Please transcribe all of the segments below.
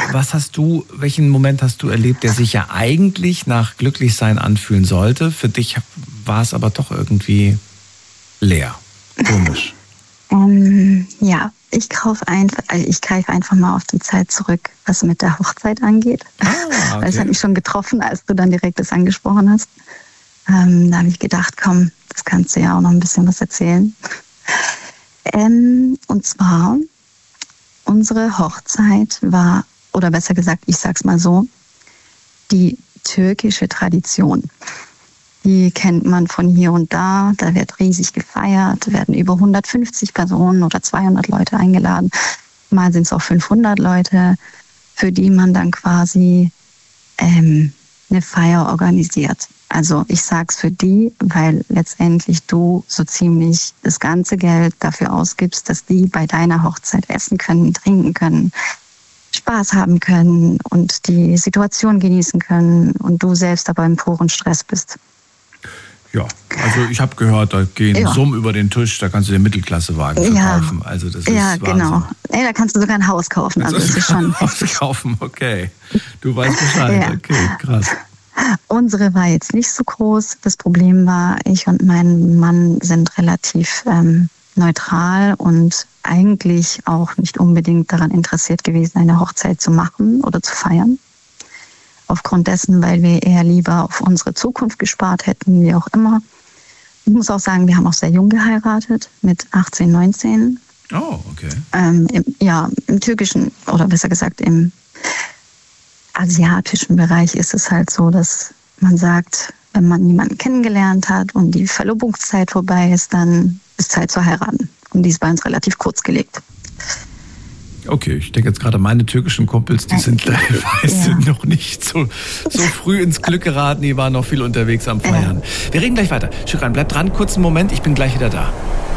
welchen Moment hast du erlebt, der sich ja eigentlich nach Glücklichsein anfühlen sollte? Für dich war es aber doch irgendwie leer, komisch. Ja, ich greife einfach mal auf die Zeit zurück, was mit der Hochzeit angeht. Okay. Weil es hat mich schon getroffen, als du dann direkt das angesprochen hast. Da habe ich gedacht, komm, das kannst du ja auch noch ein bisschen was erzählen. Und zwar, unsere Hochzeit war, oder besser gesagt, ich sag's mal so, die türkische Tradition. Die kennt man von hier und da. Da wird riesig gefeiert, werden über 150 Personen oder 200 Leute eingeladen. Mal sind es auch 500 Leute, für die man dann quasi eine Feier organisiert. Also ich sag's für die, weil letztendlich du so ziemlich das ganze Geld dafür ausgibst, dass die bei deiner Hochzeit essen können, trinken können, Spaß haben können und die Situation genießen können und du selbst aber im puren Stress bist. Ja, also ich habe gehört, da gehen Summen über den Tisch, da kannst du den Mittelklassewagen verkaufen. Also das ist Wahnsinn. Genau. Ey, da kannst du sogar ein Haus kaufen. Also das ist schon ein Haus kaufen, okay. Du weißt Bescheid, okay, krass. Unsere war jetzt nicht so groß. Das Problem war, ich und mein Mann sind relativ neutral und eigentlich auch nicht unbedingt daran interessiert gewesen, eine Hochzeit zu machen oder zu feiern. Aufgrund dessen, weil wir eher lieber auf unsere Zukunft gespart hätten, wie auch immer. Ich muss auch sagen, wir haben auch sehr jung geheiratet, mit 18, 19. Oh, okay. Im türkischen, oder besser gesagt im asiatischen Bereich ist es halt so, dass man sagt, wenn man jemanden kennengelernt hat und die Verlobungszeit vorbei ist, dann ist Zeit zu heiraten. Und die ist bei uns relativ kurz gelegt. Okay, ich denke jetzt gerade, meine türkischen Kumpels, die sind teilweise noch nicht so früh ins Glück geraten, die waren noch viel unterwegs am Feiern. Wir reden gleich weiter. Şükran, bleib dran, kurzen Moment, ich bin gleich wieder da.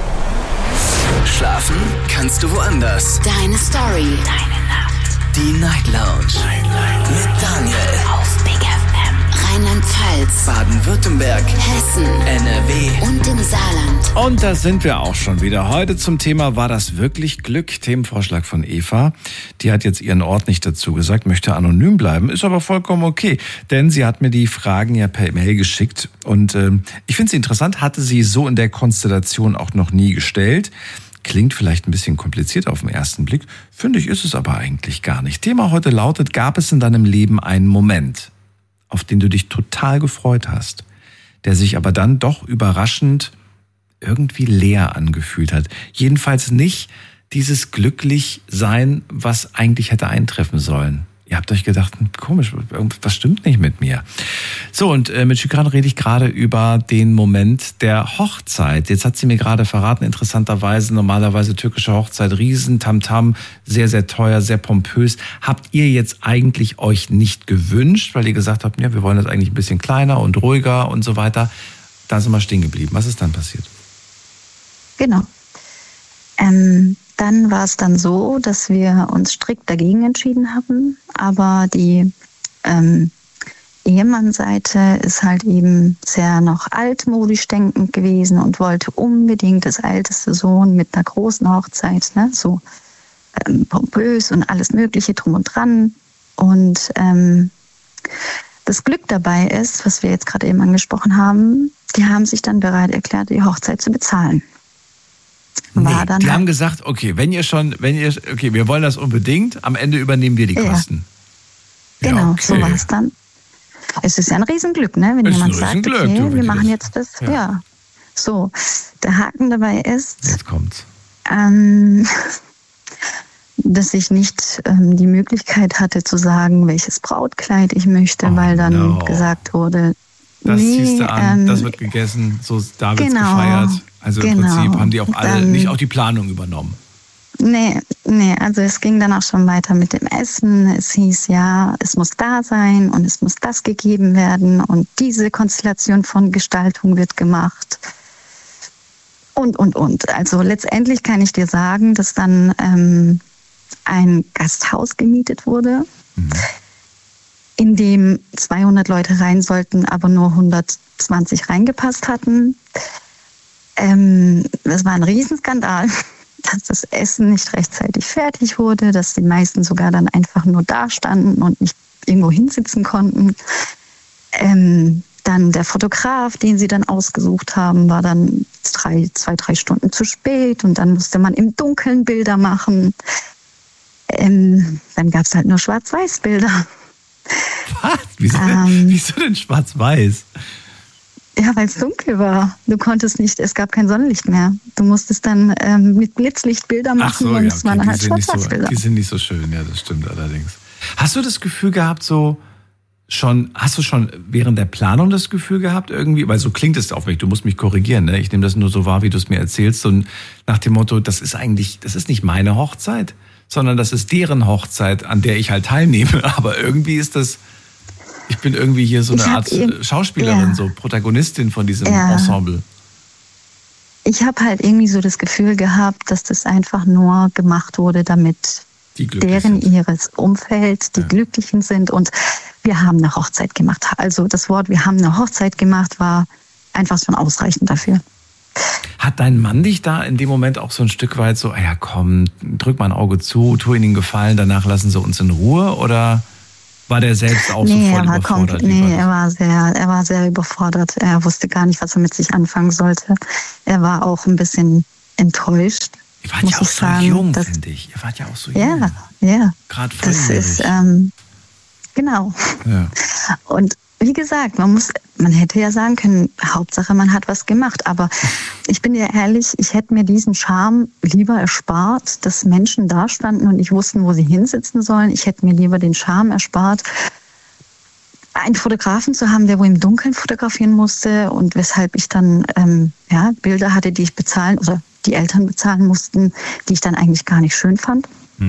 Schlafen kannst du woanders. Deine Story. Deine Nacht. Die Night Lounge. Mit Daniel. Auf Big FM. Rheinland-Pfalz. Baden-Württemberg. Hessen. NRW. Und im Saarland. Und da sind wir auch schon wieder. Heute zum Thema, war das wirklich Glück? Themenvorschlag von Eva. Die hat jetzt ihren Ort nicht dazu gesagt, möchte anonym bleiben. Ist aber vollkommen okay, denn sie hat mir die Fragen ja per Mail geschickt. Und ich finde sie interessant, hatte sie so in der Konstellation auch noch nie gestellt. Klingt vielleicht ein bisschen kompliziert auf den ersten Blick. Finde ich, ist es aber eigentlich gar nicht. Thema heute lautet, gab es in deinem Leben einen Moment, auf den du dich total gefreut hast, der sich aber dann doch überraschend irgendwie leer angefühlt hat. Jedenfalls nicht dieses Glücklichsein, was eigentlich hätte eintreffen sollen. Ihr habt euch gedacht, komisch, irgendwas stimmt nicht mit mir. So, und mit Şükran rede ich gerade über den Moment der Hochzeit. Jetzt hat sie mir gerade verraten, interessanterweise, normalerweise türkische Hochzeit, riesen Tamtam, sehr, sehr teuer, sehr pompös. Habt ihr jetzt eigentlich euch nicht gewünscht, weil ihr gesagt habt, ja, wir wollen das eigentlich ein bisschen kleiner und ruhiger und so weiter. Da sind wir stehen geblieben. Was ist dann passiert? Genau. Dann war es dann so, dass wir uns strikt dagegen entschieden haben, aber die Ehemannseite ist halt eben sehr noch altmodisch denkend gewesen und wollte unbedingt das älteste Sohn mit einer großen Hochzeit, ne, so pompös und alles Mögliche drum und dran. Und das Glück dabei ist, was wir jetzt gerade eben angesprochen haben, die haben sich dann bereit erklärt, die Hochzeit zu bezahlen. Die haben gesagt, okay, wir wollen das unbedingt, am Ende übernehmen wir die Kosten. Ja, genau, okay. So war es dann. Es ist ja ein Riesenglück, ne? Wenn jemand sagt, okay, wir machen jetzt das. Ja. So, der Haken dabei ist, jetzt kommt's. Dass ich nicht die Möglichkeit hatte zu sagen, welches Brautkleid ich möchte, weil dann gesagt wurde, das ziehst du an, das wird gegessen, so da wird's gefeiert. Also im Prinzip haben die auch alle nicht auch die Planung übernommen. Nee, also es ging dann auch schon weiter mit dem Essen. Es hieß ja, es muss da sein und es muss das gegeben werden und diese Konstellation von Gestaltung wird gemacht. Und. Also letztendlich kann ich dir sagen, dass dann ein Gasthaus gemietet wurde, in dem 200 Leute rein sollten, aber nur 120 reingepasst hatten. Das war ein Riesenskandal. dass das Essen nicht rechtzeitig fertig wurde, dass die meisten sogar dann einfach nur da standen und nicht irgendwo hinsitzen konnten. Dann der Fotograf, den sie dann ausgesucht haben, war dann 2-3 Stunden zu spät und dann musste man im Dunkeln Bilder machen. Dann gab es halt nur Schwarz-Weiß-Bilder. Was? Wieso denn Schwarz-Weiß? Ja, weil es dunkel war. Du konntest nicht, es gab kein Sonnenlicht mehr. Du musstest dann mit Blitzlicht Bilder machen. Ach so, ja, okay. Man halt Schwarz-Weiß-Bilder. Die sind nicht so schön, ja, das stimmt allerdings. Hast du das Gefühl gehabt, hast du schon während der Planung das Gefühl gehabt irgendwie, weil so klingt es auf mich, du musst mich korrigieren, ne? Ich nehme das nur so wahr, wie du es mir erzählst, und nach dem Motto, das ist nicht meine Hochzeit, sondern das ist deren Hochzeit, an der ich halt teilnehme, aber irgendwie ist das, ich bin irgendwie hier so eine Art Schauspielerin, so Protagonistin von diesem Ensemble. Ich habe halt irgendwie so das Gefühl gehabt, dass das einfach nur gemacht wurde, damit ihres Umfeld, die Glücklichen sind, und wir haben eine Hochzeit gemacht. Also das Wort, wir haben eine Hochzeit gemacht, war einfach schon ausreichend dafür. Hat dein Mann dich da in dem Moment auch so ein Stück weit so, ja komm, drück mal ein Auge zu, tu ihnen den Gefallen, danach lassen sie uns in Ruhe, oder war der selbst auch so voll überfordert? Er war sehr überfordert. Er wusste gar nicht, was er mit sich anfangen sollte. Er war auch ein bisschen enttäuscht. Ihr wart ja auch so jung, finde ich. Ihr wart ja auch so jung. Ja. Gerade volljährig. Das ist, genau. Ja. Und wie gesagt, man hätte ja sagen können, Hauptsache man hat was gemacht. Aber ich bin dir ehrlich, ich hätte mir diesen Charme lieber erspart, dass Menschen da standen und nicht wussten, wo sie hinsitzen sollen. Ich hätte mir lieber den Charme erspart, einen Fotografen zu haben, der wo im Dunkeln fotografieren musste, und weshalb ich dann Bilder hatte, die ich bezahlen oder die Eltern bezahlen mussten, die ich dann eigentlich gar nicht schön fand.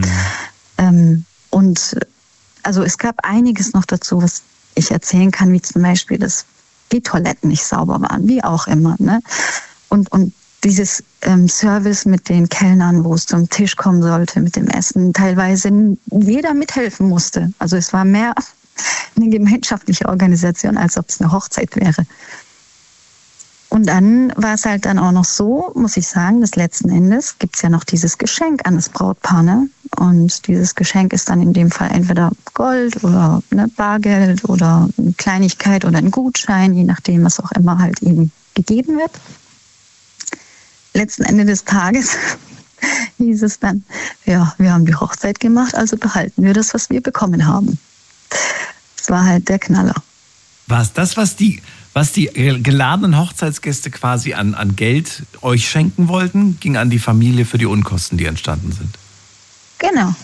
Und also es gab einiges noch dazu, was ich erzählen kann, wie zum Beispiel, dass die Toiletten nicht sauber waren, wie auch immer. Ne? Und dieses Service mit den Kellnern, wo es zum Tisch kommen sollte, mit dem Essen, teilweise jeder mithelfen musste. Also es war mehr eine gemeinschaftliche Organisation, als ob es eine Hochzeit wäre. Und dann war es halt dann auch noch so, muss ich sagen, dass letzten Endes gibt es ja noch dieses Geschenk an das Brautpaar. Ne? Und dieses Geschenk ist dann in dem Fall entweder Gold oder Bargeld oder eine Kleinigkeit oder ein Gutschein, je nachdem, was auch immer halt ihnen gegeben wird. Letzten Ende des Tages hieß es dann, ja, wir haben die Hochzeit gemacht, also behalten wir das, was wir bekommen haben. Das war halt der Knaller. War es das, was die geladenen Hochzeitsgäste quasi an Geld euch schenken wollten, ging an die Familie für die Unkosten, die entstanden sind? Genau.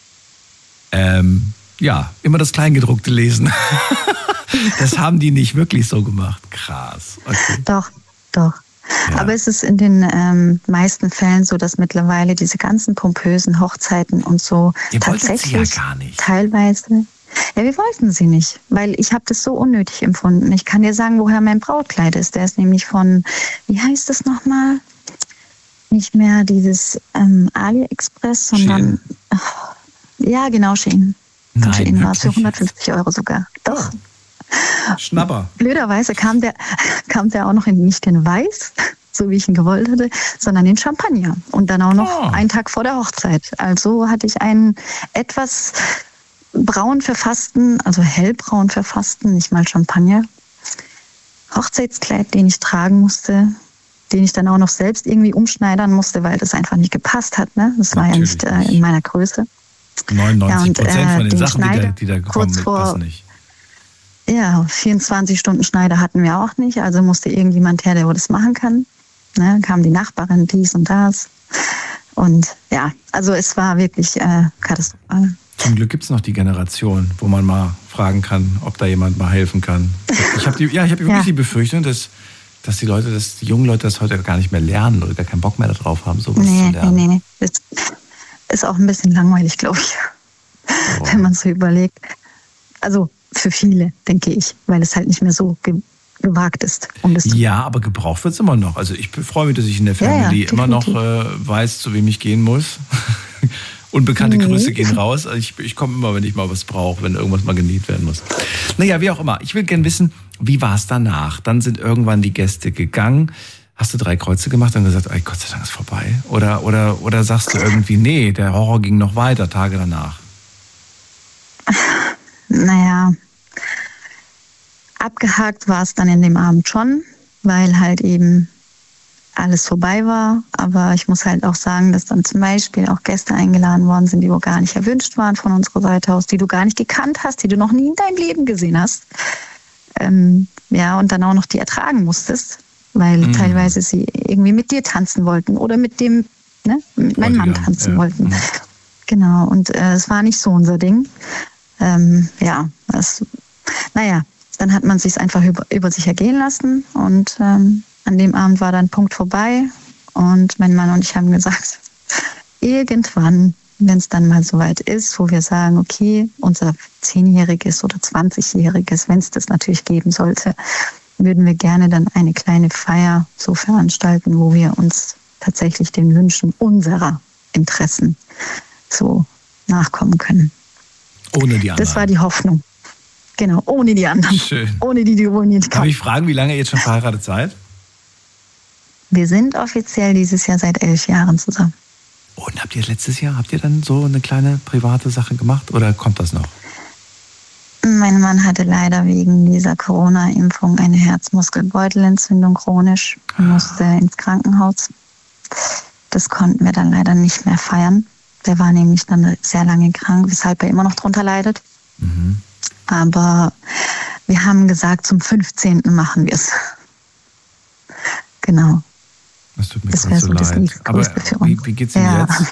Ja, immer das Kleingedruckte lesen. Das haben die nicht wirklich so gemacht. Krass. Okay. Doch. Ja. Aber es ist in den meisten Fällen so, dass mittlerweile diese ganzen pompösen Hochzeiten und so tatsächlich ja gar nicht. Teilweise... Ja, wir wollten sie nicht, weil ich habe das so unnötig empfunden. Ich kann dir sagen, woher mein Brautkleid ist. Der ist nämlich von, wie heißt das nochmal? Nicht mehr dieses AliExpress, sondern... Ja, genau, Shein. Nein, Shein war es für 150 € sogar. Doch. Schnapper. Blöderweise kam der auch noch nicht in Weiß, so wie ich ihn gewollt hatte, sondern in Champagner. Und dann auch noch einen Tag vor der Hochzeit. Also hatte ich einen etwas braun verfassten, also hellbraun verfassten, nicht mal Champagner, Hochzeitskleid, den ich tragen musste, den ich dann auch noch selbst irgendwie umschneidern musste, weil das einfach nicht gepasst hat. Ne? Das war ja nicht in meiner Größe. 99% von den Sachen, die da gekommen sind, passen nicht. Ja, 24 Stunden Schneider hatten wir auch nicht, also musste irgendjemand her, der das machen kann. Ne? Kam die Nachbarin, dies und das. Und ja, also es war wirklich katastrophal. Zum Glück gibt es noch die Generation, wo man mal fragen kann, ob da jemand mal helfen kann. Ich habe wirklich die Befürchtung, dass die jungen Leute das heute gar nicht mehr lernen oder gar keinen Bock mehr darauf haben, sowas zu lernen. Nee. Das ist auch ein bisschen langweilig, glaube ich, wenn man so überlegt. Also für viele, denke ich, weil es halt nicht mehr so gewagt ist. Ja, aber gebraucht wird es immer noch. Also ich freue mich, dass ich in der Family immer noch weiß, zu wem ich gehen muss. Unbekannte Grüße gehen raus. Also ich komme immer, wenn ich mal was brauche, wenn irgendwas mal genäht werden muss. Naja, wie auch immer. Ich will gerne wissen, wie war es danach? Dann sind irgendwann die Gäste gegangen. Hast du 3 Kreuze gemacht und gesagt, ey, Gott sei Dank ist vorbei? Oder sagst du irgendwie, nee, der Horror ging noch weiter, Tage danach? Naja, abgehakt war es dann in dem Abend schon, weil halt eben alles vorbei war. Aber ich muss halt auch sagen, dass dann zum Beispiel auch Gäste eingeladen worden sind, die wohl gar nicht erwünscht waren von unserer Seite aus, die du gar nicht gekannt hast, die du noch nie in deinem Leben gesehen hast. Ja, und dann auch noch die ertragen musstest, weil teilweise sie irgendwie mit dir tanzen wollten oder mit dem, mit meinem Mann tanzen wollten. Genau, und es war nicht so unser Ding. Dann hat man sich einfach über sich ergehen lassen und an dem Abend war dann Punkt vorbei und mein Mann und ich haben gesagt, irgendwann, wenn es dann mal soweit ist, wo wir sagen, okay, unser 10-jähriges oder 20-jähriges, wenn es das natürlich geben sollte, würden wir gerne dann eine kleine Feier so veranstalten, wo wir uns tatsächlich den Wünschen unserer Interessen so nachkommen können. Ohne die anderen. Das war die Hoffnung. Genau, ohne die anderen. Schön. Ohne die wohl nicht Darf ich fragen, wie lange ihr jetzt schon verheiratet seid? Wir sind offiziell dieses Jahr seit 11 Jahren zusammen. Und habt ihr dann so eine kleine private Sache gemacht oder kommt das noch? Mein Mann hatte leider wegen dieser Corona-Impfung eine Herzmuskelbeutelentzündung chronisch und musste ins Krankenhaus. Das konnten wir dann leider nicht mehr feiern. Der war nämlich dann sehr lange krank, weshalb er immer noch drunter leidet. Mhm. Aber wir haben gesagt, zum 15. machen wir es. Genau. Das tut mir Das gerade so leid. Aber wie geht's ihm jetzt?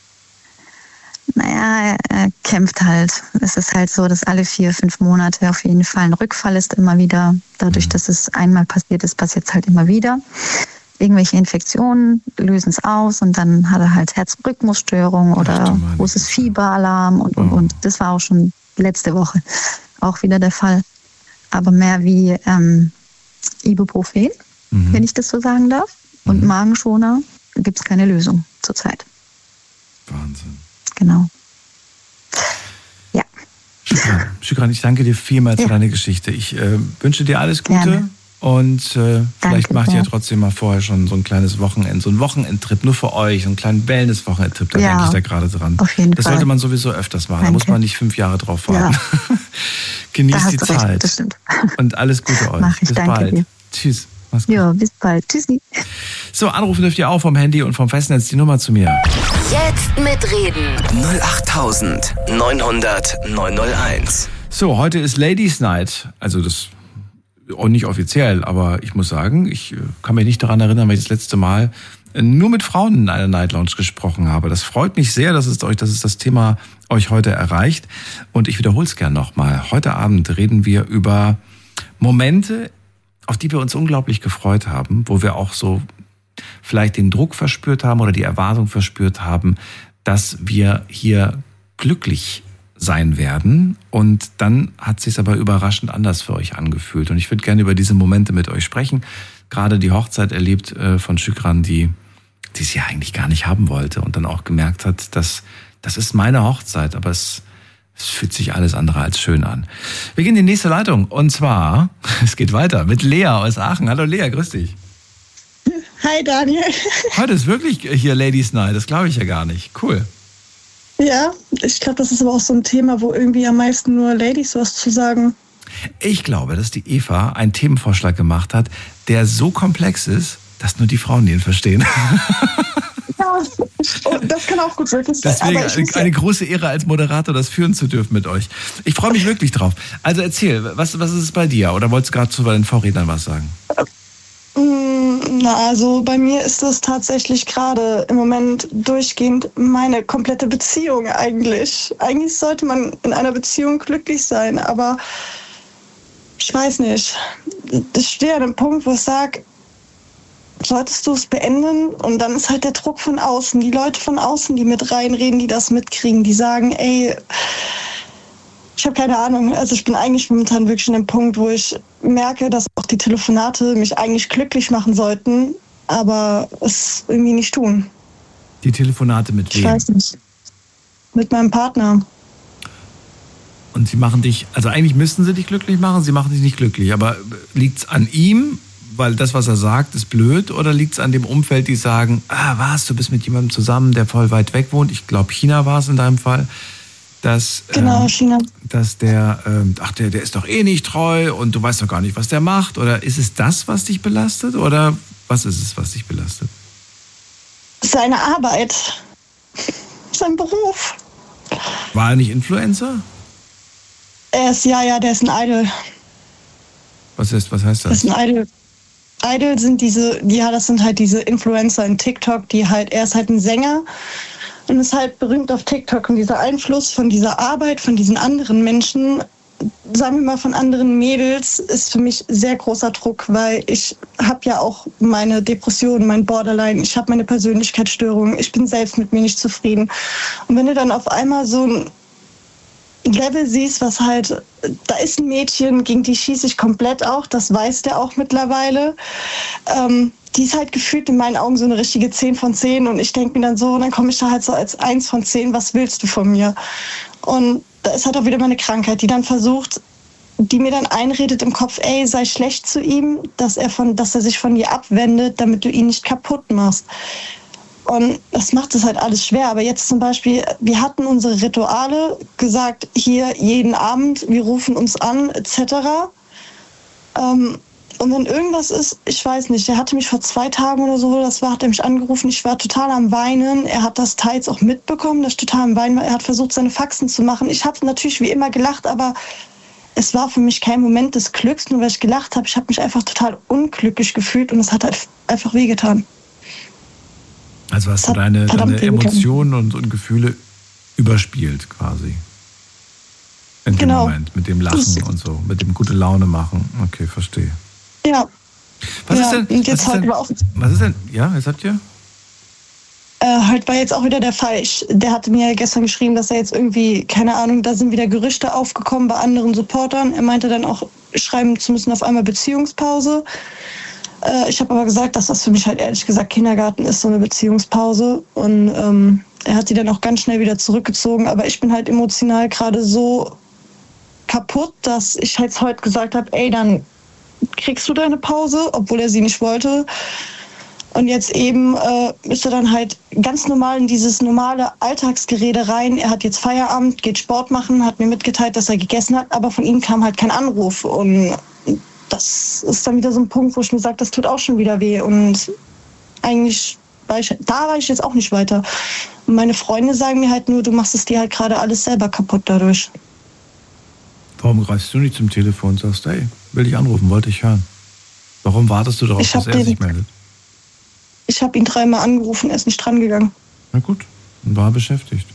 Naja, er kämpft halt. Es ist halt so, dass alle 4-5 Monate auf jeden Fall ein Rückfall ist immer wieder. Dadurch, dass es einmal passiert ist, passiert es halt immer wieder. Irgendwelche Infektionen lösen es aus und dann hat er halt Herzrhythmusstörung oder großes Fieberalarm und. Das war auch schon letzte Woche auch wieder der Fall. Aber mehr wie Ibuprofen, wenn ich das so sagen darf. Und Magenschoner gibt es keine Lösung zurzeit. Wahnsinn. Genau. Ja. Shukran, ich danke dir vielmals für deine Geschichte. Ich wünsche dir alles Gute. Gerne. Und vielleicht macht ihr sehr. ja trotzdem mal vorher schon so ein kleines Wochenend, so ein Wochenendtrip nur für euch, so einen kleinen Wellness-Wochenendtrip, da denke ich da gerade dran. Auf jeden das Fall. sollte man sowieso öfters machen, Danke. da muss man nicht 5 Jahre drauf warten. Ja. Genießt die Zeit. Recht, das stimmt. Und alles Gute euch. Mach ich, bis danke bald. dir. Tschüss. Mach's gut. Ja, bis bald. Tschüssi. So, anrufen dürft ihr auch vom Handy und vom Festnetz die Nummer zu mir. Jetzt mitreden. 08900 901. So, heute ist Ladies Night. Also das auch nicht offiziell, aber ich muss sagen, ich kann mich nicht daran erinnern, weil ich das letzte Mal nur mit Frauen in einer Night Lounge gesprochen habe. Das freut mich sehr, dass es das Thema euch heute erreicht. Und ich wiederhole es gern nochmal. Heute Abend reden wir über Momente, auf die wir uns unglaublich gefreut haben, wo wir auch so vielleicht den Druck verspürt haben oder die Erwartung verspürt haben, dass wir hier glücklich sein werden. Und dann hat es sich aber überraschend anders für euch angefühlt. Und ich würde gerne über diese Momente mit euch sprechen. Gerade die Hochzeit erlebt von Shukran, die sie ja eigentlich gar nicht haben wollte und dann auch gemerkt hat, dass das ist meine Hochzeit, aber es fühlt sich alles andere als schön an. Wir gehen in die nächste Leitung und zwar, es geht weiter mit Lea aus Aachen. Hallo Lea, grüß dich. Hi Daniel. Heute ist wirklich hier Ladies Night, das glaube ich ja gar nicht. Cool. Ja, ich glaube, das ist aber auch so ein Thema, wo irgendwie am meisten nur Ladies was zu sagen. Ich glaube, dass die Eva einen Themenvorschlag gemacht hat, der so komplex ist, dass nur die Frauen den verstehen. Ja, das kann auch gut wirklich sein. Deswegen eine große Ehre als Moderator, das führen zu dürfen mit euch. Ich freue mich wirklich drauf. Also erzähl, was ist es bei dir? Oder wolltest du gerade zu den Vorrednern was sagen? Also bei mir ist das tatsächlich gerade im Moment durchgehend meine komplette Beziehung eigentlich. Eigentlich sollte man in einer Beziehung glücklich sein, aber ich weiß nicht. Ich stehe an einem Punkt, wo ich sage, solltest du es beenden? Und dann ist halt der Druck von außen, die Leute von außen, die mit reinreden, die das mitkriegen, die sagen, ey, ich habe keine Ahnung. Also ich bin eigentlich momentan wirklich an dem Punkt, wo ich merke, dass auch die Telefonate mich eigentlich glücklich machen sollten, aber es irgendwie nicht tun. Die Telefonate mit wem? Ich weiß nicht. Mit meinem Partner. Und sie machen dich, also eigentlich müssten sie dich glücklich machen, sie machen dich nicht glücklich. Aber liegt's an ihm? weil das, was er sagt, ist blöd, oder liegt es an dem Umfeld, die sagen, du bist mit jemandem zusammen, der voll weit weg wohnt, ich glaube China war es in deinem Fall, dass, Genau, China. dass der ist doch eh nicht treu und du weißt doch gar nicht, was der macht, oder ist es das, was dich belastet, oder was ist es, was dich belastet? Seine Arbeit, sein Beruf. War er nicht Influencer? Der ist ein Idol. Was heißt das? Das ist ein Idol. Idol sind das sind halt diese Influencer in TikTok, er ist halt ein Sänger und ist halt berühmt auf TikTok. Und dieser Einfluss von dieser Arbeit, von diesen anderen Menschen, sagen wir mal von anderen Mädels, ist für mich sehr großer Druck, weil ich habe ja auch meine Depression, mein Borderline, ich habe meine Persönlichkeitsstörung, ich bin selbst mit mir nicht zufrieden. Und wenn du dann auf einmal so ein Level siehst, was halt, da ist ein Mädchen, gegen die schieße ich komplett auch, das weiß der auch mittlerweile. Die ist halt gefühlt in meinen Augen so eine richtige 10 von 10 und ich denke mir dann so, und dann komme ich da halt so als 1 von 10, was willst du von mir? Und da ist halt auch wieder meine Krankheit, die dann versucht, die mir dann einredet im Kopf, ey, sei schlecht zu ihm, dass er sich von dir abwendet, damit du ihn nicht kaputt machst. Und das macht es halt alles schwer. Aber jetzt zum Beispiel, wir hatten unsere Rituale, gesagt, hier jeden Abend, wir rufen uns an, etc. Und wenn irgendwas ist, ich weiß nicht, er hatte mich vor 2 Tagen oder so, hat er mich angerufen, ich war total am Weinen. Er hat das teils auch mitbekommen, dass ich total am Weinen war. Er hat versucht, seine Faxen zu machen. Ich habe natürlich wie immer gelacht, aber es war für mich kein Moment des Glücks, nur weil ich gelacht habe. Ich habe mich einfach total unglücklich gefühlt und es hat halt einfach wehgetan. Also hast du deine Emotionen und Gefühle überspielt quasi. In dem Moment, mit dem Lachen und so, mit dem gute Laune machen. Okay, verstehe. Ja. Was ist denn? Was ist denn? Ja, jetzt habt ihr? Heute war jetzt auch wieder der Fall. Der hatte mir ja gestern geschrieben, dass er jetzt irgendwie, keine Ahnung, da sind wieder Gerüchte aufgekommen bei anderen Supportern. Er meinte dann auch, schreiben zu müssen auf einmal Beziehungspause. Ich habe aber gesagt, dass das für mich halt ehrlich gesagt Kindergarten ist, so eine Beziehungspause. Und er hat die dann auch ganz schnell wieder zurückgezogen. Aber ich bin halt emotional gerade so kaputt, dass ich halt heute gesagt habe, ey, dann kriegst du deine Pause, obwohl er sie nicht wollte. Und jetzt eben ist er dann halt ganz normal in dieses normale Alltagsgerede rein. Er hat jetzt Feierabend, geht Sport machen, hat mir mitgeteilt, dass er gegessen hat, aber von ihm kam halt kein Anruf. Und das ist dann wieder so ein Punkt, wo ich mir sage, das tut auch schon wieder weh. Und eigentlich war ich jetzt auch nicht weiter. Und meine Freunde sagen mir halt nur, du machst es dir halt gerade alles selber kaputt dadurch. Warum greifst du nicht zum Telefon und sagst, ey, will ich anrufen, wollte ich hören? Warum wartest du darauf, dass er sich meldet? Ich habe ihn 3-mal angerufen, er ist nicht dran gegangen. Na gut, und war beschäftigt.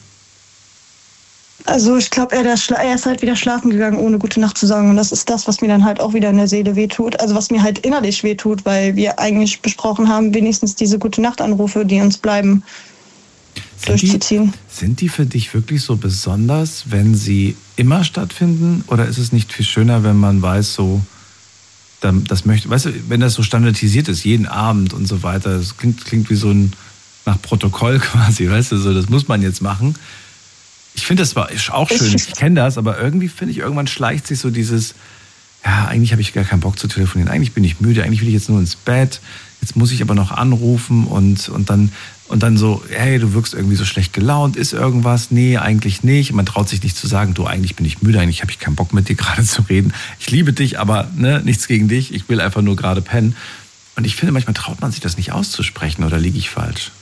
Also ich glaube, er ist halt wieder schlafen gegangen, ohne gute Nacht zu sagen. Und das ist das, was mir dann halt auch wieder in der Seele wehtut. Also was mir halt innerlich wehtut, weil wir eigentlich besprochen haben, wenigstens diese Gute-Nacht-Anrufe, die uns bleiben, durchzuziehen. Sind die für dich wirklich so besonders, wenn sie immer stattfinden? Oder ist es nicht viel schöner, wenn man weiß, so, das möchte, weißt du, wenn das so standardisiert ist, jeden Abend und so weiter, das klingt wie so ein nach Protokoll quasi, weißt du, so, das muss man jetzt machen. Ich finde, das war auch schön, ich kenne das, aber irgendwie finde ich, irgendwann schleicht sich so dieses, ja, eigentlich habe ich gar keinen Bock zu telefonieren, eigentlich bin ich müde, eigentlich will ich jetzt nur ins Bett, jetzt muss ich aber noch anrufen und dann so, hey, du wirkst irgendwie so schlecht gelaunt, ist irgendwas? Nee, eigentlich nicht. Man traut sich nicht zu sagen, du, eigentlich bin ich müde, eigentlich habe ich keinen Bock mit dir gerade zu reden. Ich liebe dich, aber ne, nichts gegen dich, ich will einfach nur gerade pennen. Und ich finde, manchmal traut man sich das nicht auszusprechen, oder liege ich falsch?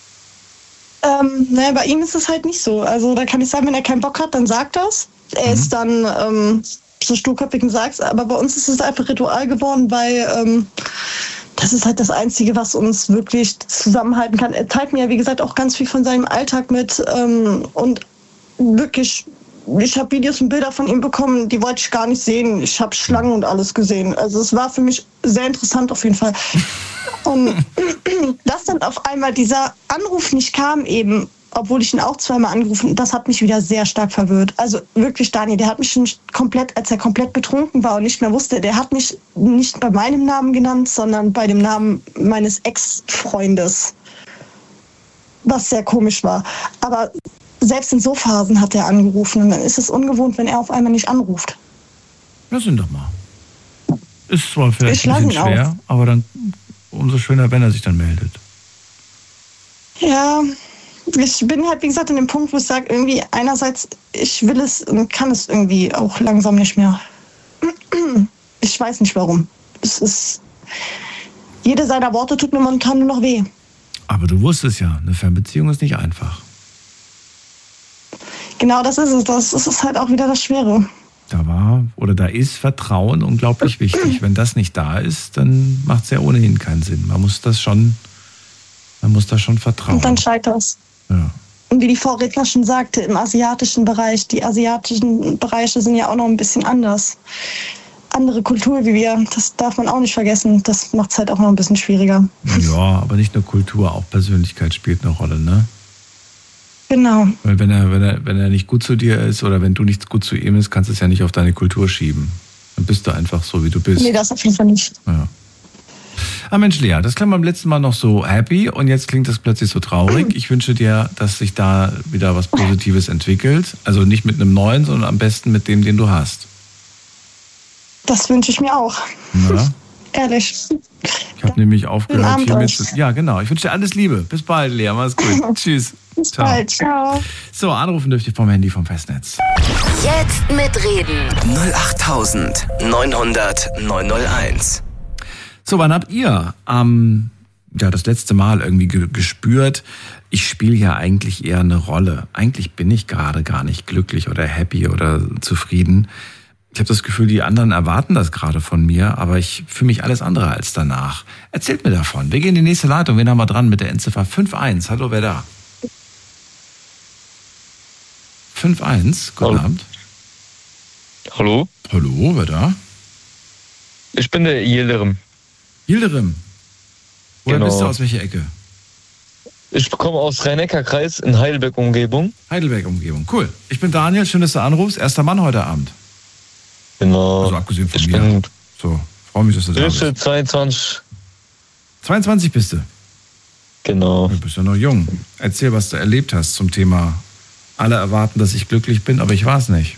Naja, bei ihm ist es halt nicht so. Also da kann ich sagen, wenn er keinen Bock hat, dann sagt das. Er ist dann so sturköpfig und sagt es. Aber bei uns ist es einfach Ritual geworden, weil das ist halt das Einzige, was uns wirklich zusammenhalten kann. Er teilt mir ja, wie gesagt, auch ganz viel von seinem Alltag mit. Und wirklich, ich habe Videos und Bilder von ihm bekommen, die wollte ich gar nicht sehen. Ich habe Schlangen und alles gesehen. Also es war für mich sehr interessant auf jeden Fall. Und dass dann auf einmal dieser Anruf nicht kam eben, obwohl ich ihn auch 2-mal angerufen habe, das hat mich wieder sehr stark verwirrt. Also wirklich, Daniel, der hat mich schon komplett, als er komplett betrunken war und nicht mehr wusste, der hat mich nicht bei meinem Namen genannt, sondern bei dem Namen meines Ex-Freundes. Was sehr komisch war. Aber selbst in so Phasen hat er angerufen und dann ist es ungewohnt, wenn er auf einmal nicht anruft. Lass ihn doch mal. Ist zwar vielleicht ein bisschen schwer, aber dann umso schöner, wenn er sich dann meldet. Ja, ich bin halt, wie gesagt, an dem Punkt, wo ich sage, irgendwie einerseits, ich will es und kann es irgendwie auch langsam nicht mehr. Ich weiß nicht warum. Es ist, jede seiner Worte tut mir momentan nur noch weh. Aber du wusstest ja, eine Fernbeziehung ist nicht einfach. Genau, das ist es. Das ist halt auch wieder das Schwere. Da ist Vertrauen unglaublich wichtig. Wenn das nicht da ist, dann macht es ja ohnehin keinen Sinn. Man muss da schon vertrauen. Und dann scheitert es. Ja. Und wie die Vorredner schon sagte, im asiatischen Bereich, die asiatischen Bereiche sind ja auch noch ein bisschen anders. Andere Kultur wie wir, das darf man auch nicht vergessen. Das macht es halt auch noch ein bisschen schwieriger. Ja, aber nicht nur Kultur, auch Persönlichkeit spielt eine Rolle, ne? Genau. Weil wenn er nicht gut zu dir ist oder wenn du nicht gut zu ihm bist, kannst du es ja nicht auf deine Kultur schieben. Dann bist du einfach so, wie du bist. Nee, das auf jeden Fall nicht. Ja. Ah Mensch, Lea, das klang beim letzten Mal noch so happy und jetzt klingt das plötzlich so traurig. Ich wünsche dir, dass sich da wieder was Positives entwickelt. Also nicht mit einem neuen, sondern am besten mit dem, den du hast. Das wünsche ich mir auch. Na? Ehrlich. Ich habe nämlich aufgehört hiermit. euch. Ja, genau. Ich wünsche dir alles Liebe. Bis bald, Lea. Mach's gut. Tschüss. Bis bald. Ciao. So, anrufen dürft ihr vom Handy vom Festnetz. Jetzt mitreden. 08900 901. So, wann habt ihr das letzte Mal irgendwie gespürt, ich spiele ja eigentlich eher eine Rolle. Eigentlich bin ich gerade gar nicht glücklich oder happy oder zufrieden. Ich habe das Gefühl, die anderen erwarten das gerade von mir, aber ich fühle mich alles andere als danach. Erzählt mir davon. Wir gehen in die nächste Leitung. Wen haben wir dran mit der Endziffer 51? Hallo, wer da? 51, guten Abend. Hallo? Hallo, wer da? Ich bin der Yildirim. Yildirim. Woher Genau. bist du, aus welcher Ecke? Ich komme aus Rhein-Neckar-Kreis in Heidelberg-Umgebung. Heidelberg-Umgebung. Cool. Ich bin Daniel, schön, dass du anrufst. Erster Mann heute Abend. Genau. Also abgesehen von ich mir. bin So, freue mich, dass du da bist. 22. 22 bist du? Genau. Du bist ja noch jung. Erzähl, was du erlebt hast zum Thema alle erwarten, dass ich glücklich bin, aber ich war es nicht.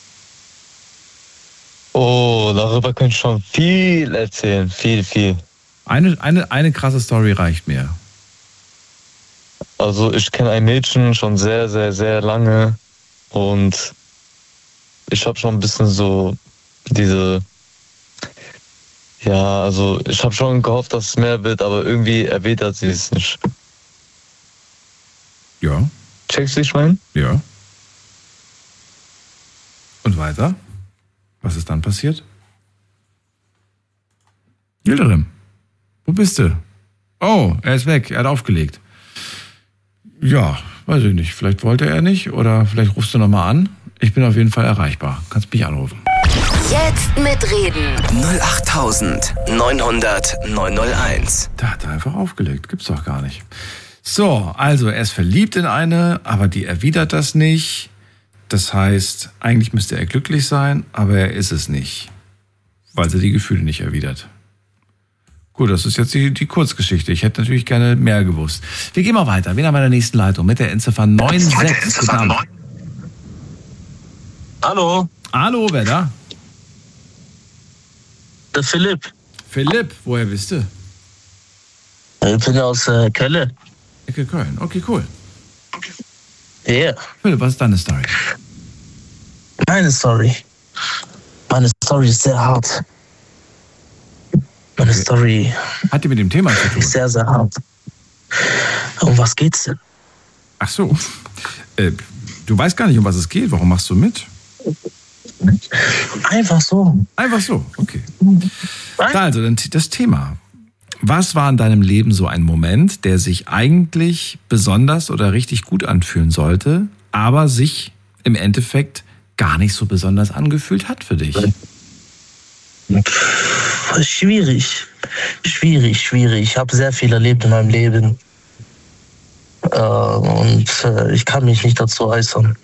Oh, darüber könnte ich schon viel erzählen. Viel. Eine krasse Story reicht mir. Also ich kenne ein Mädchen schon sehr, sehr, sehr lange und ich habe schon ein bisschen so ich habe schon gehofft, dass es mehr wird, aber irgendwie erwidert sie es nicht. Ja. Checkst du, ich mein? Ja. Und weiter? Was ist dann passiert? Yildirim, wo bist du? Oh, er ist weg, er hat aufgelegt. Ja, weiß ich nicht. Vielleicht wollte er nicht oder vielleicht rufst du nochmal an. Ich bin auf jeden Fall erreichbar. Kannst mich anrufen. Jetzt mitreden. 08900 901. Da hat er einfach aufgelegt. Gibt's doch gar nicht. So, also er ist verliebt in eine, aber die erwidert das nicht. Das heißt, eigentlich müsste er glücklich sein, aber er ist es nicht, weil sie die Gefühle nicht erwidert. Gut, das ist jetzt die Kurzgeschichte. Ich hätte natürlich gerne mehr gewusst. Wir gehen mal weiter. Wen haben wir in der nächsten Leitung? Mit der Endziffer 96. Guten Abend. Hallo, Hallo, wer da? der Philipp. Philipp, woher bist du? Ich bin aus Köln. Ecke Köln. Okay, cool. Ja, yeah. Philipp, was ist deine Story? Meine Story ist sehr hart. Meine Story Hat die mit dem Thema zu tun? ist sehr, sehr hart. Um was geht's denn? Ach so. Du weißt gar nicht, um was es geht. Warum machst du mit? Einfach so. Einfach so, okay. Also, dann das Thema. Was war in deinem Leben so ein Moment, der sich eigentlich besonders oder richtig gut anfühlen sollte, aber sich im Endeffekt gar nicht so besonders angefühlt hat für dich? Schwierig. Ich habe sehr viel erlebt in meinem Leben. Und ich kann mich nicht dazu äußern.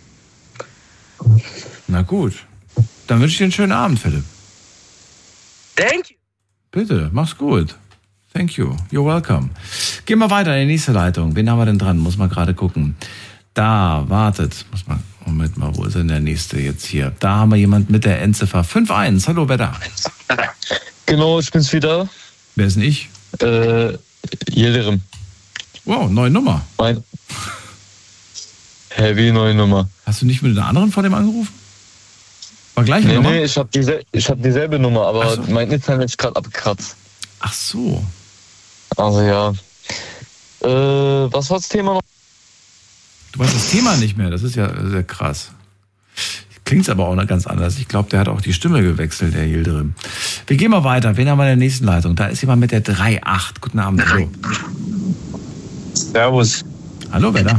Na gut. Dann wünsche ich dir einen schönen Abend, Philipp. Thank you. Bitte, mach's gut. Thank you. You're welcome. Gehen wir weiter in die nächste Leitung. Wen haben wir denn dran? Muss man gerade gucken. Da, wartet. Moment mal, wo ist denn der nächste jetzt hier? Da haben wir jemand mit der Endziffer 51. Hallo, wer da? Genau, ich bin's wieder. Wer ist denn ich? Yildirim. Wow, neue Nummer. Heavy neue Nummer. Hast du nicht mit einer anderen vor dem angerufen? War gleiche Nummer? Nee, ich hab dieselbe Nummer, aber so. mein Internet ist gerade abgekratzt. Ach so. Also ja. Was war das Thema noch? Du weißt das Thema nicht mehr, das ist ja sehr krass. Klingt aber auch noch ganz anders. Ich glaube, der hat auch die Stimme gewechselt, der Yildirim. Wir gehen mal weiter. Wen haben wir in der nächsten Leitung? Da ist jemand mit der 3.8. Guten Abend. Hallo. Servus. Hallo, wer da?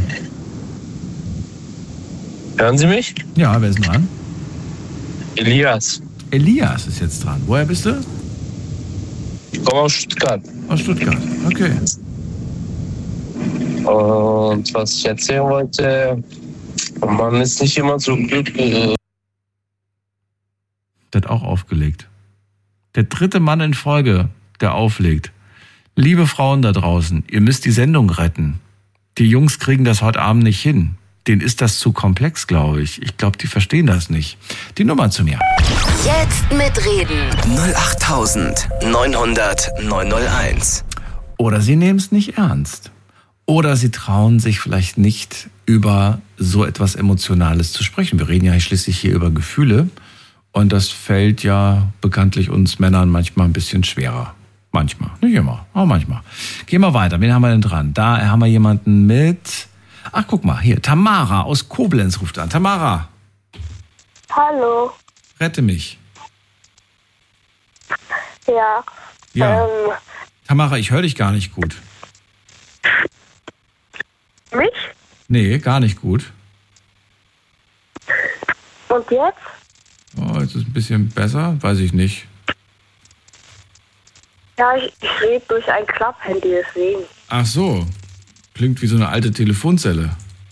Hören Sie mich? Ja, wer ist denn dran? Elias. Elias ist jetzt dran. Woher bist du? Ich komme aus Stuttgart. Aus Stuttgart. Okay. Und was ich erzählen wollte, man ist nicht immer so glücklich. Der hat auch aufgelegt. Der 3. Mann in Folge, der auflegt. Liebe Frauen da draußen, ihr müsst die Sendung retten. Die Jungs kriegen das heute Abend nicht hin. Denen ist das zu komplex, glaube ich. Ich glaube, die verstehen das nicht. Die Nummer zu mir. Jetzt mitreden. 08900 901. Oder sie nehmen es nicht ernst. Oder sie trauen sich vielleicht nicht, über so etwas Emotionales zu sprechen. Wir reden ja schließlich hier über Gefühle. Und das fällt ja bekanntlich uns Männern manchmal ein bisschen schwerer. Manchmal, nicht immer, aber manchmal. Gehen wir weiter. Wen haben wir denn dran? Da haben wir jemanden mit... Ach, guck mal, hier, Tamara aus Koblenz ruft an. Tamara. Hallo. Rette mich. Ja. Ja. Tamara, ich höre dich gar nicht gut. Mich? Nee, gar nicht gut. Und jetzt? Oh, jetzt ist es ein bisschen besser, weiß ich nicht. Ja, ich rede durch ein Klapphandy, deswegen. Ach so, klingt wie so eine alte Telefonzelle.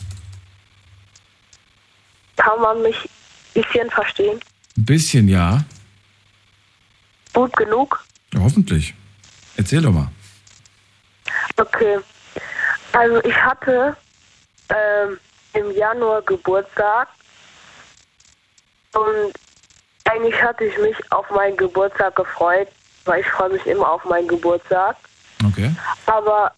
Kann man mich ein bisschen verstehen? Ein bisschen, ja. Gut genug? Ja, hoffentlich. Erzähl doch mal. Okay. Also ich hatte im Januar Geburtstag und eigentlich hatte ich mich auf meinen Geburtstag gefreut, weil ich freue mich immer auf meinen Geburtstag. Okay. Aber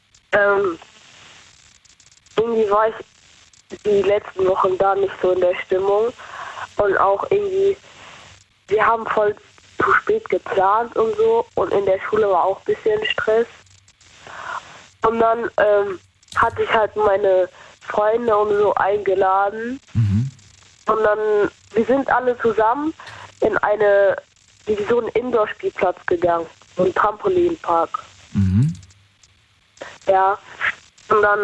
irgendwie war ich die letzten Wochen da nicht so in der Stimmung und auch irgendwie, wir haben voll zu spät geplant und so und in der Schule war auch ein bisschen Stress. Und dann hatte ich halt meine Freunde und so eingeladen. Mhm. Und dann, wir sind alle zusammen in so einen Indoor-Spielplatz gegangen, so einen Trampolinpark. Mhm. Ja, und dann,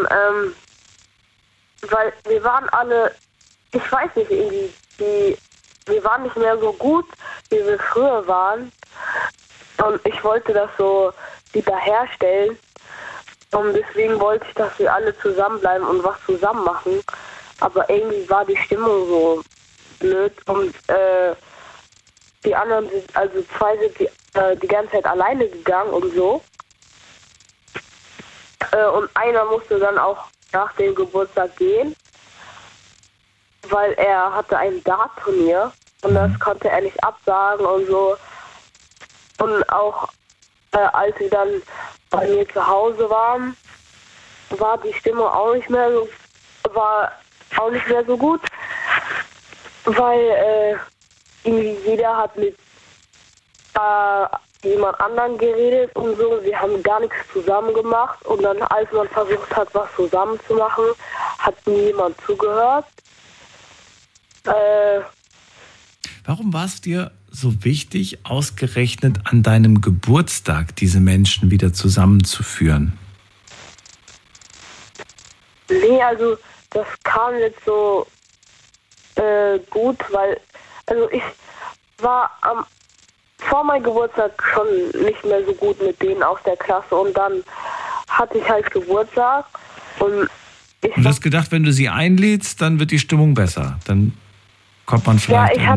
weil wir waren alle, ich weiß nicht, irgendwie, wir waren nicht mehr so gut, wie wir früher waren. Und ich wollte das so wiederherstellen. Und deswegen wollte ich, dass wir alle zusammenbleiben und was zusammen machen. Aber irgendwie war die Stimmung so blöd und die anderen sind, also zwei sind die ganze Zeit alleine gegangen und so. Und einer musste dann auch nach dem Geburtstag gehen, weil er hatte ein Dart-Turnier und das konnte er nicht absagen und so. Und auch als wir dann bei mir zu Hause waren, war die Stimmung auch nicht mehr so, gut, weil irgendwie jeder hat mit jemand anderen geredet und so. Wir haben gar nichts zusammen gemacht und dann, als man versucht hat, was zusammen zu machen, hat niemand zugehört. Warum war es dir so wichtig, ausgerechnet an deinem Geburtstag diese Menschen wieder zusammenzuführen? Nee, also das kam jetzt so gut, weil also ich war vor meinem Geburtstag schon nicht mehr so gut mit denen aus der Klasse und dann hatte ich halt Geburtstag und du hast gedacht, wenn du sie einlädst, dann wird die Stimmung besser. Dann kommt man vielleicht... Ja,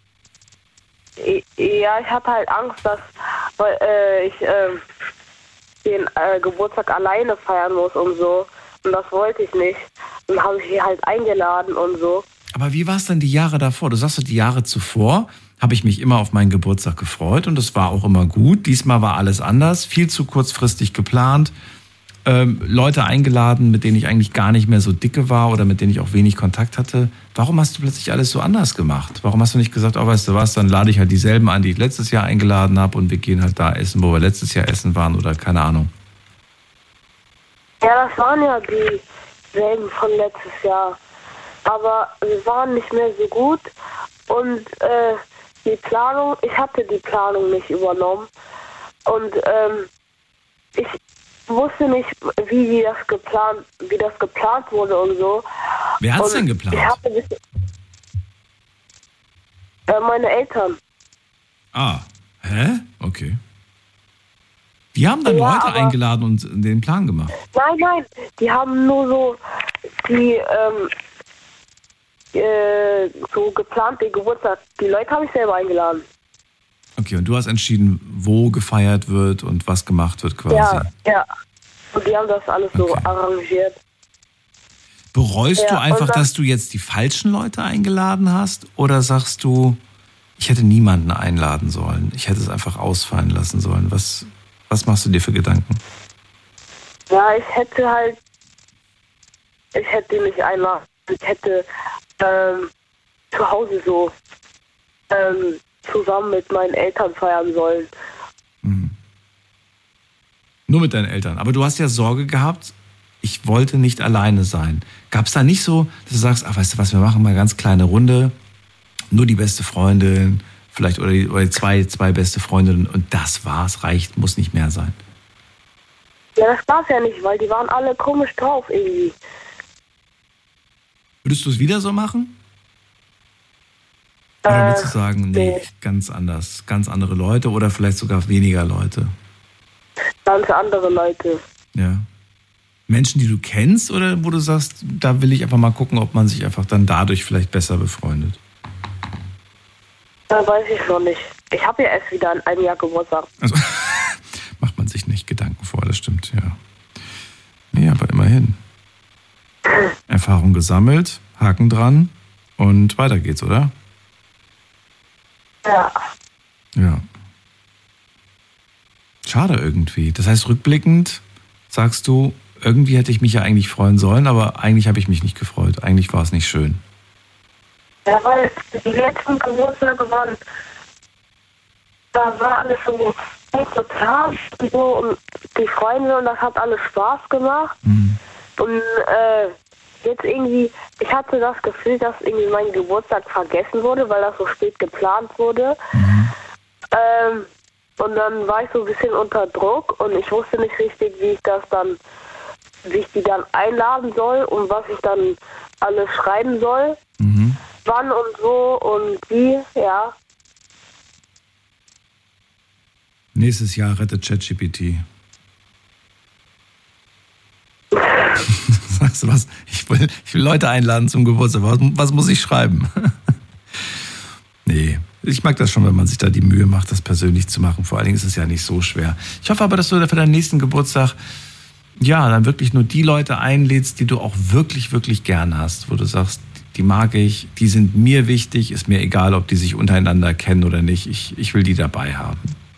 ich hatte halt Angst, dass ich den Geburtstag alleine feiern muss und so. Und das wollte ich nicht. Und dann habe ich sie halt eingeladen und so. Aber wie war es denn die Jahre davor? Du sagst, die Jahre zuvor habe ich mich immer auf meinen Geburtstag gefreut und es war auch immer gut. Diesmal war alles anders, viel zu kurzfristig geplant. Leute eingeladen, mit denen ich eigentlich gar nicht mehr so dicke war oder mit denen ich auch wenig Kontakt hatte. Warum hast du plötzlich alles so anders gemacht? Warum hast du nicht gesagt, oh, weißt du was, dann lade ich halt dieselben an, die ich letztes Jahr eingeladen habe und wir gehen halt da essen, wo wir letztes Jahr essen waren oder keine Ahnung? Ja, das waren ja dieselben von letztes Jahr. Aber wir waren nicht mehr so gut und die Planung, ich hatte die Planung nicht übernommen und ich wusste nicht, wie das geplant wurde und so. Wer hat's denn geplant? Meine Eltern. Ah, hä? Okay. Die haben dann Leute eingeladen und den Plan gemacht? Nein, die haben nur so so geplant den Geburtstag. Die Leute habe ich selber eingeladen. Okay, und du hast entschieden, wo gefeiert wird und was gemacht wird quasi? Ja. Und die haben das alles so arrangiert. Bereust du einfach, dass du jetzt die falschen Leute eingeladen hast? Oder sagst du, ich hätte niemanden einladen sollen, ich hätte es einfach ausfallen lassen sollen? Was machst du dir für Gedanken? Ja, ich hätte ihn nicht einladen. Ich hätte zu Hause so zusammen mit meinen Eltern feiern sollen. Mhm. Nur mit deinen Eltern. Aber du hast ja Sorge gehabt, ich wollte nicht alleine sein. Gab es da nicht so, dass du sagst, ach, weißt du was, wir machen mal eine ganz kleine Runde, nur die beste Freundin, vielleicht oder zwei beste Freundinnen und das war's, reicht, muss nicht mehr sein? Ja, das war's ja nicht, weil die waren alle komisch drauf irgendwie. Würdest du es wieder so machen? Oder würdest du sagen, nee, ganz anders, ganz andere Leute oder vielleicht sogar weniger Leute? Ganz andere Leute. Ja. Menschen, die du kennst oder wo du sagst, da will ich einfach mal gucken, ob man sich einfach dann dadurch vielleicht besser befreundet? Da weiß ich noch nicht. Ich habe ja erst wieder in einem Jahr Geburtstag. Also macht man sich nicht Gedanken vor, das stimmt, ja. Nee, aber immerhin. Erfahrung gesammelt, Haken dran und weiter geht's, oder? Ja. Ja. Schade irgendwie. Das heißt, rückblickend sagst du, irgendwie hätte ich mich ja eigentlich freuen sollen, aber eigentlich habe ich mich nicht gefreut. Eigentlich war es nicht schön. Ja, weil die letzten Geburtstage waren, da war alles so klar und so und die Freunde und das hat alles Spaß gemacht. Mhm. Und jetzt irgendwie, ich hatte das Gefühl, dass irgendwie mein Geburtstag vergessen wurde, weil das so spät geplant wurde. Mhm. Und dann war ich so ein bisschen unter Druck und ich wusste nicht richtig, wie ich die dann einladen soll und was ich dann alles schreiben soll. Mhm. Wann und so und wie, ja. Nächstes Jahr rettet ChatGPT. Sagst du was? Ich will Leute einladen zum Geburtstag. Was muss ich schreiben? Nee, ich mag das schon, wenn man sich da die Mühe macht, das persönlich zu machen. Vor allen Dingen ist es ja nicht so schwer. Ich hoffe aber, dass du für deinen nächsten Geburtstag dann wirklich nur die Leute einlädst, die du auch wirklich, wirklich gern hast. Wo du sagst, die mag ich, die sind mir wichtig, ist mir egal, ob die sich untereinander kennen oder nicht. Ich will die dabei haben.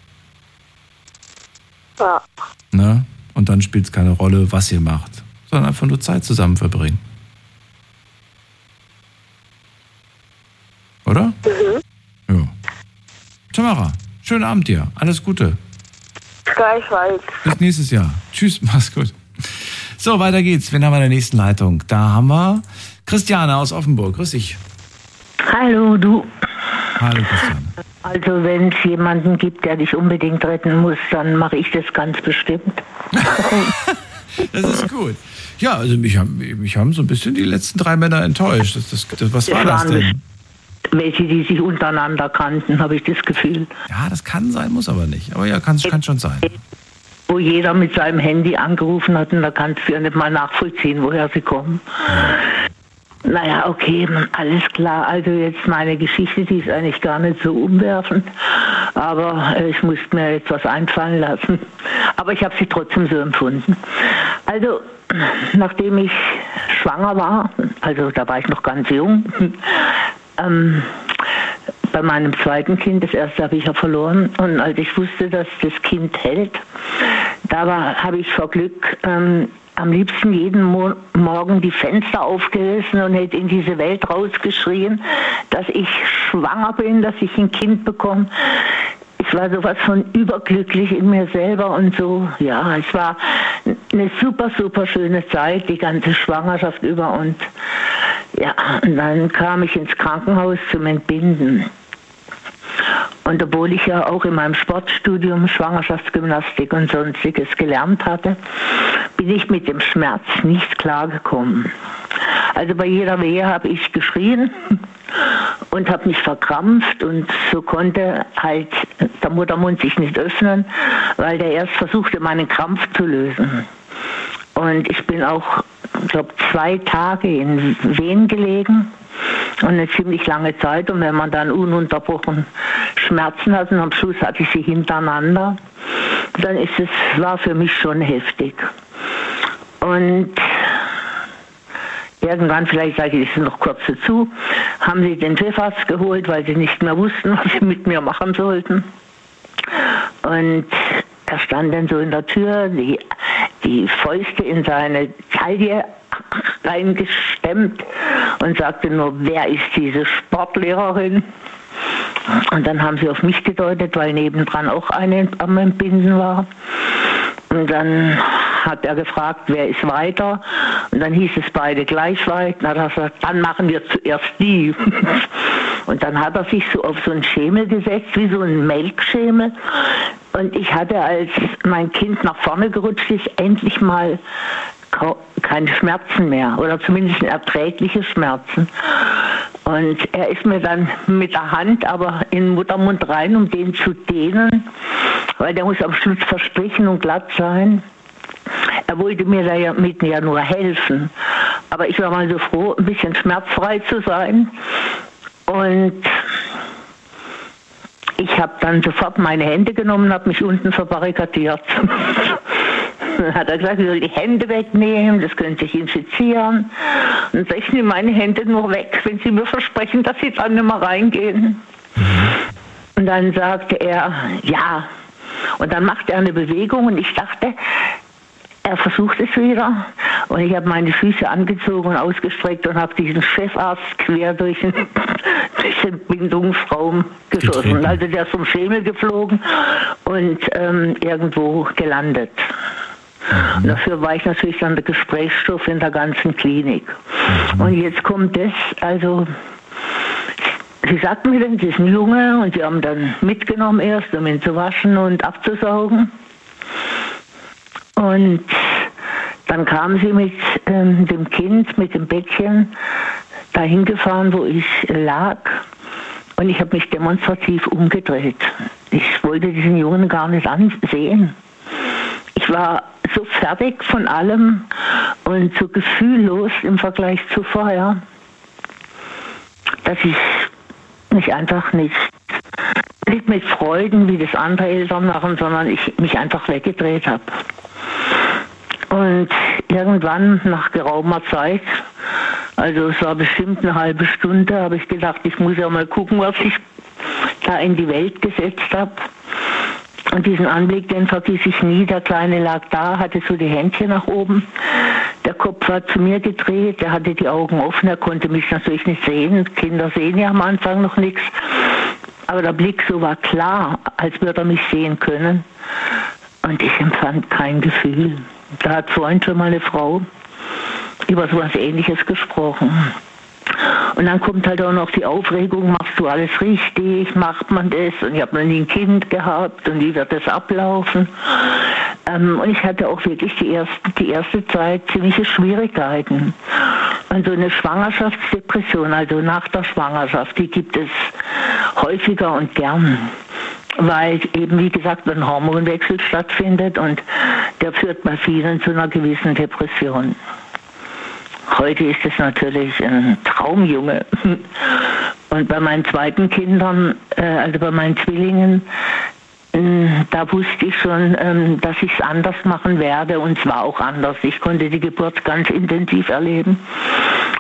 Ja. Ne? Und dann spielt es keine Rolle, was ihr macht, sondern einfach nur Zeit zusammen verbringen. Oder? Mhm. Ja. Tamara, schönen Abend dir. Alles Gute. Gleichfalls. Bis nächstes Jahr. Tschüss, mach's gut. So, weiter geht's. Wen haben wir in der nächsten Leitung? Da haben wir Christiane aus Offenburg. Grüß dich. Hallo, du. Hallo, Christiane. Also, wenn es jemanden gibt, der dich unbedingt retten muss, dann mache ich das ganz bestimmt. Das ist gut. Ja, also mich haben so ein bisschen die letzten 3 Männer enttäuscht. Was war das denn? Welche, die sich untereinander kannten, habe ich das Gefühl. Ja, das kann sein, muss aber nicht. Aber ja, kann schon sein. Wo jeder mit seinem Handy angerufen hat und da kannst du ja nicht mal nachvollziehen, woher sie kommen. Ja. Naja, okay, alles klar. Also jetzt meine Geschichte, die ist eigentlich gar nicht so umwerfend, aber ich musste mir jetzt was einfallen lassen. Aber ich habe sie trotzdem so empfunden. Also, nachdem ich schwanger war, also da war ich noch ganz jung, bei meinem zweiten Kind, das erste habe ich ja verloren, und als ich wusste, dass das Kind hält, habe ich vor Glück am liebsten jeden Morgen die Fenster aufgerissen und hätte in diese Welt rausgeschrien, dass ich schwanger bin, dass ich ein Kind bekomme. Ich war sowas von überglücklich in mir selber und so. Ja, es war eine super, super schöne Zeit, die ganze Schwangerschaft über. Und ja, und dann kam ich ins Krankenhaus zum Entbinden. Und obwohl ich ja auch in meinem Sportstudium Schwangerschaftsgymnastik und Sonstiges gelernt hatte, bin ich mit dem Schmerz nicht klargekommen. Also bei jeder Wehe habe ich geschrien und habe mich verkrampft, und so konnte halt der Muttermund sich nicht öffnen, weil der erst versuchte, meinen Krampf zu lösen. Und ich bin auch, glaube 2 Tage in Wehen gelegen. Und eine ziemlich lange Zeit, und wenn man dann ununterbrochen Schmerzen hat und am Schluss hatte ich sie hintereinander, dann war für mich schon heftig. Und irgendwann, vielleicht sage ich es noch kurz dazu, haben sie den Chefarzt geholt, weil sie nicht mehr wussten, was sie mit mir machen sollten. Und er stand dann so in der Tür, die Fäuste in seine Taille reingestemmt und sagte nur, wer ist diese Sportlehrerin? Und dann haben sie auf mich gedeutet, weil nebendran auch eine am Entbinden war. Und dann hat er gefragt, wer ist weiter? Und dann hieß es beide gleich weit. Und dann hat er gesagt, dann machen wir zuerst die. Und dann hat er sich so auf so einen Schemel gesetzt, wie so ein Melkschemel. Und ich hatte, als mein Kind nach vorne gerutscht ist, endlich mal keine Schmerzen mehr, oder zumindest erträgliche Schmerzen. Und er ist mir dann mit der Hand aber in den Muttermund rein, um den zu dehnen, weil der muss am Schluss verstrichen und glatt sein. Er wollte mir da ja nur helfen. Aber ich war mal so froh, ein bisschen schmerzfrei zu sein. Und ich habe dann sofort meine Hände genommen und habe mich unten verbarrikadiert. Dann hat er gesagt, ich soll die Hände wegnehmen, das könnte sich infizieren. Und ich nehme meine Hände nur weg, wenn Sie mir versprechen, dass Sie dann nicht mehr reingehen. Und dann sagte er, ja. Und dann machte er eine Bewegung und ich dachte, er versucht es wieder. Und ich habe meine Füße angezogen und ausgestreckt und habe diesen Chefarzt quer durch den Entbindungsraum geschossen. Also der ist vom Schemel geflogen und irgendwo gelandet. Und dafür war ich natürlich dann der Gesprächsstoff in der ganzen Klinik. Und jetzt kommt das, also sie sagten mir dann, sie ist ein Junge, und sie haben dann mitgenommen erst, um ihn zu waschen und abzusaugen. Und dann kamen sie mit dem Kind, mit dem Bettchen, dahin gefahren, wo ich lag. Und ich habe mich demonstrativ umgedreht. Ich wollte diesen Jungen gar nicht ansehen. Ich war so fertig von allem und so gefühllos im Vergleich zu vorher, dass ich mich einfach nicht mit Freuden, wie das andere Eltern machen, sondern ich mich einfach weggedreht habe. Und irgendwann, nach geraumer Zeit, also es war bestimmt eine halbe Stunde, habe ich gedacht, ich muss ja mal gucken, was ich da in die Welt gesetzt habe. Und diesen Anblick, den vergiss ich nie. Der Kleine lag da, hatte so die Händchen nach oben. Der Kopf war zu mir gedreht, er hatte die Augen offen, er konnte mich natürlich nicht sehen. Kinder sehen ja am Anfang noch nichts. Aber der Blick so war klar, als würde er mich sehen können. Und ich empfand kein Gefühl. Da hat vorhin schon mal eine Frau über so etwas Ähnliches gesprochen. Und dann kommt halt auch noch die Aufregung, machst du alles richtig, macht man das? Und ich habe noch nie ein Kind gehabt und wie wird das ablaufen? Und ich hatte auch wirklich die erste Zeit ziemliche Schwierigkeiten. Und so eine Schwangerschaftsdepression, also nach der Schwangerschaft, die gibt es häufiger und gern. Weil eben, wie gesagt, ein Hormonwechsel stattfindet und der führt bei vielen zu einer gewissen Depression. Heute ist es natürlich ein Traumjunge. Und bei meinen zweiten Kindern, also bei meinen Zwillingen, da wusste ich schon, dass ich es anders machen werde, und es war auch anders. Ich konnte die Geburt ganz intensiv erleben.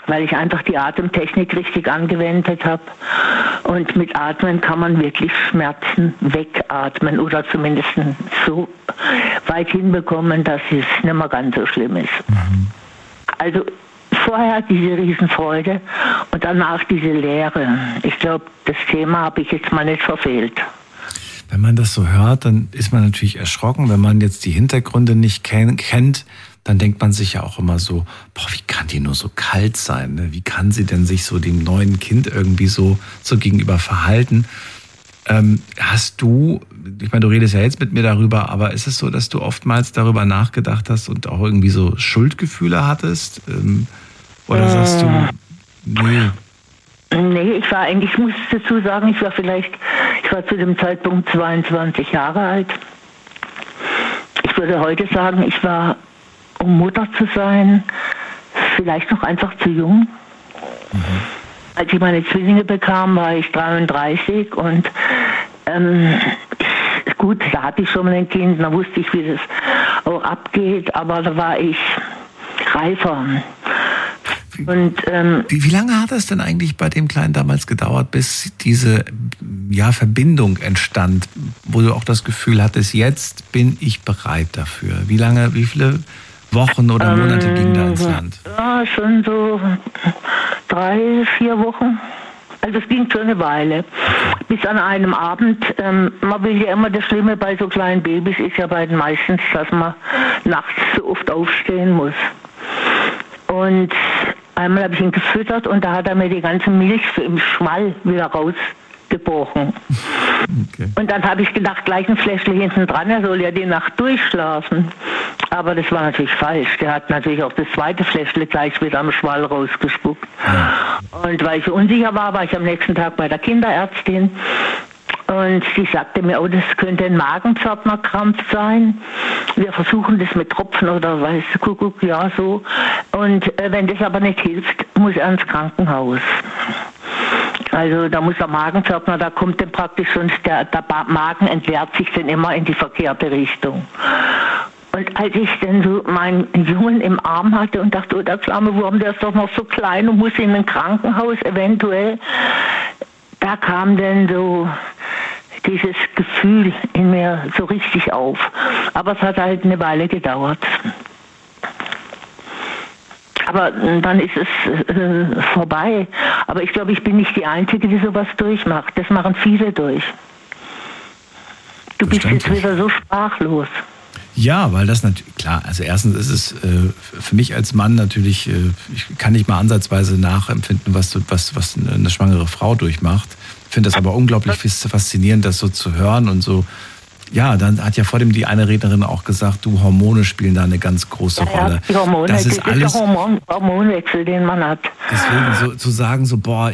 weil ich einfach die Atemtechnik richtig angewendet habe. Und mit Atmen kann man wirklich Schmerzen wegatmen oder zumindest so weit hinbekommen, dass es nicht mehr ganz so schlimm ist. Also vorher diese Riesenfreude und danach diese Leere. Ich glaube, das Thema habe ich jetzt mal nicht verfehlt. Wenn man das so hört, dann ist man natürlich erschrocken. Wenn man jetzt die Hintergründe nicht kennt, dann denkt man sich ja auch immer so, boah, wie kann die nur so kalt sein? Ne? Wie kann sie denn sich so dem neuen Kind irgendwie so gegenüber verhalten? Hast du, ich meine, du redest ja jetzt mit mir darüber, aber ist es so, dass du oftmals darüber nachgedacht hast und auch irgendwie so Schuldgefühle hattest? Oder sagst du, nee? Nee, ich muss dazu sagen, ich war zu dem Zeitpunkt 22 Jahre alt. Ich würde heute sagen, ich war, um Mutter zu sein, vielleicht noch einfach zu jung. Als ich meine Zwillinge bekam, war ich 33 und gut, da hatte ich schon mal ein Kind, da wusste ich, wie das auch abgeht, aber da war ich reifer. Und, wie lange hat es denn eigentlich bei dem Kleinen damals gedauert, bis diese Verbindung entstand, wo du auch das Gefühl hattest, jetzt bin ich bereit dafür? Wie viele Wochen oder Monate ging da ins Land? Ja, schon so 3, 4 Wochen. Also es ging schon eine Weile. Bis an einem Abend, man will ja immer, das Schlimme bei so kleinen Babys ist ja bei den meistens, dass man nachts so oft aufstehen muss. Und einmal habe ich ihn gefüttert und da hat er mir die ganze Milch im Schwall wieder rausgebrochen. Okay. Und dann habe ich gedacht, gleich ein Fläschchen hinten dran, er soll ja die Nacht durchschlafen. Aber das war natürlich falsch. Der hat natürlich auch das zweite Fläschchen gleich wieder am Schwall rausgespuckt. Und weil ich so unsicher war ich am nächsten Tag bei der Kinderärztin. Und sie sagte mir, oh, das könnte ein Magenpförtnerkrampf sein. Wir versuchen das mit Tropfen oder weiß Kuckuck, ja so. Und wenn das aber nicht hilft, muss er ins Krankenhaus. Also da muss der Magenpförtner, da kommt dann praktisch sonst, der Magen entleert sich dann immer in die verkehrte Richtung. Und als ich dann so meinen Jungen im Arm hatte und dachte, oh, der kleine Wurm, der ist doch noch so klein und muss in ein Krankenhaus eventuell, da kam dann so dieses Gefühl in mir so richtig auf. Aber es hat halt eine Weile gedauert. Aber dann ist es vorbei. Aber ich glaube, ich bin nicht die Einzige, die sowas durchmacht. Das machen viele durch. Du bist jetzt wieder so sprachlos. Ja, weil das natürlich, klar, also erstens ist es für mich als Mann natürlich, ich kann nicht mal ansatzweise nachempfinden, was eine schwangere Frau durchmacht. Ich finde das aber unglaublich faszinierend, das so zu hören und so. Ja, dann hat ja vor dem die eine Rednerin auch gesagt, du, Hormone spielen da eine ganz große Rolle. Die Hormone, das ist alles, der Hormonwechsel, den man hat. Deswegen so zu sagen, so boah,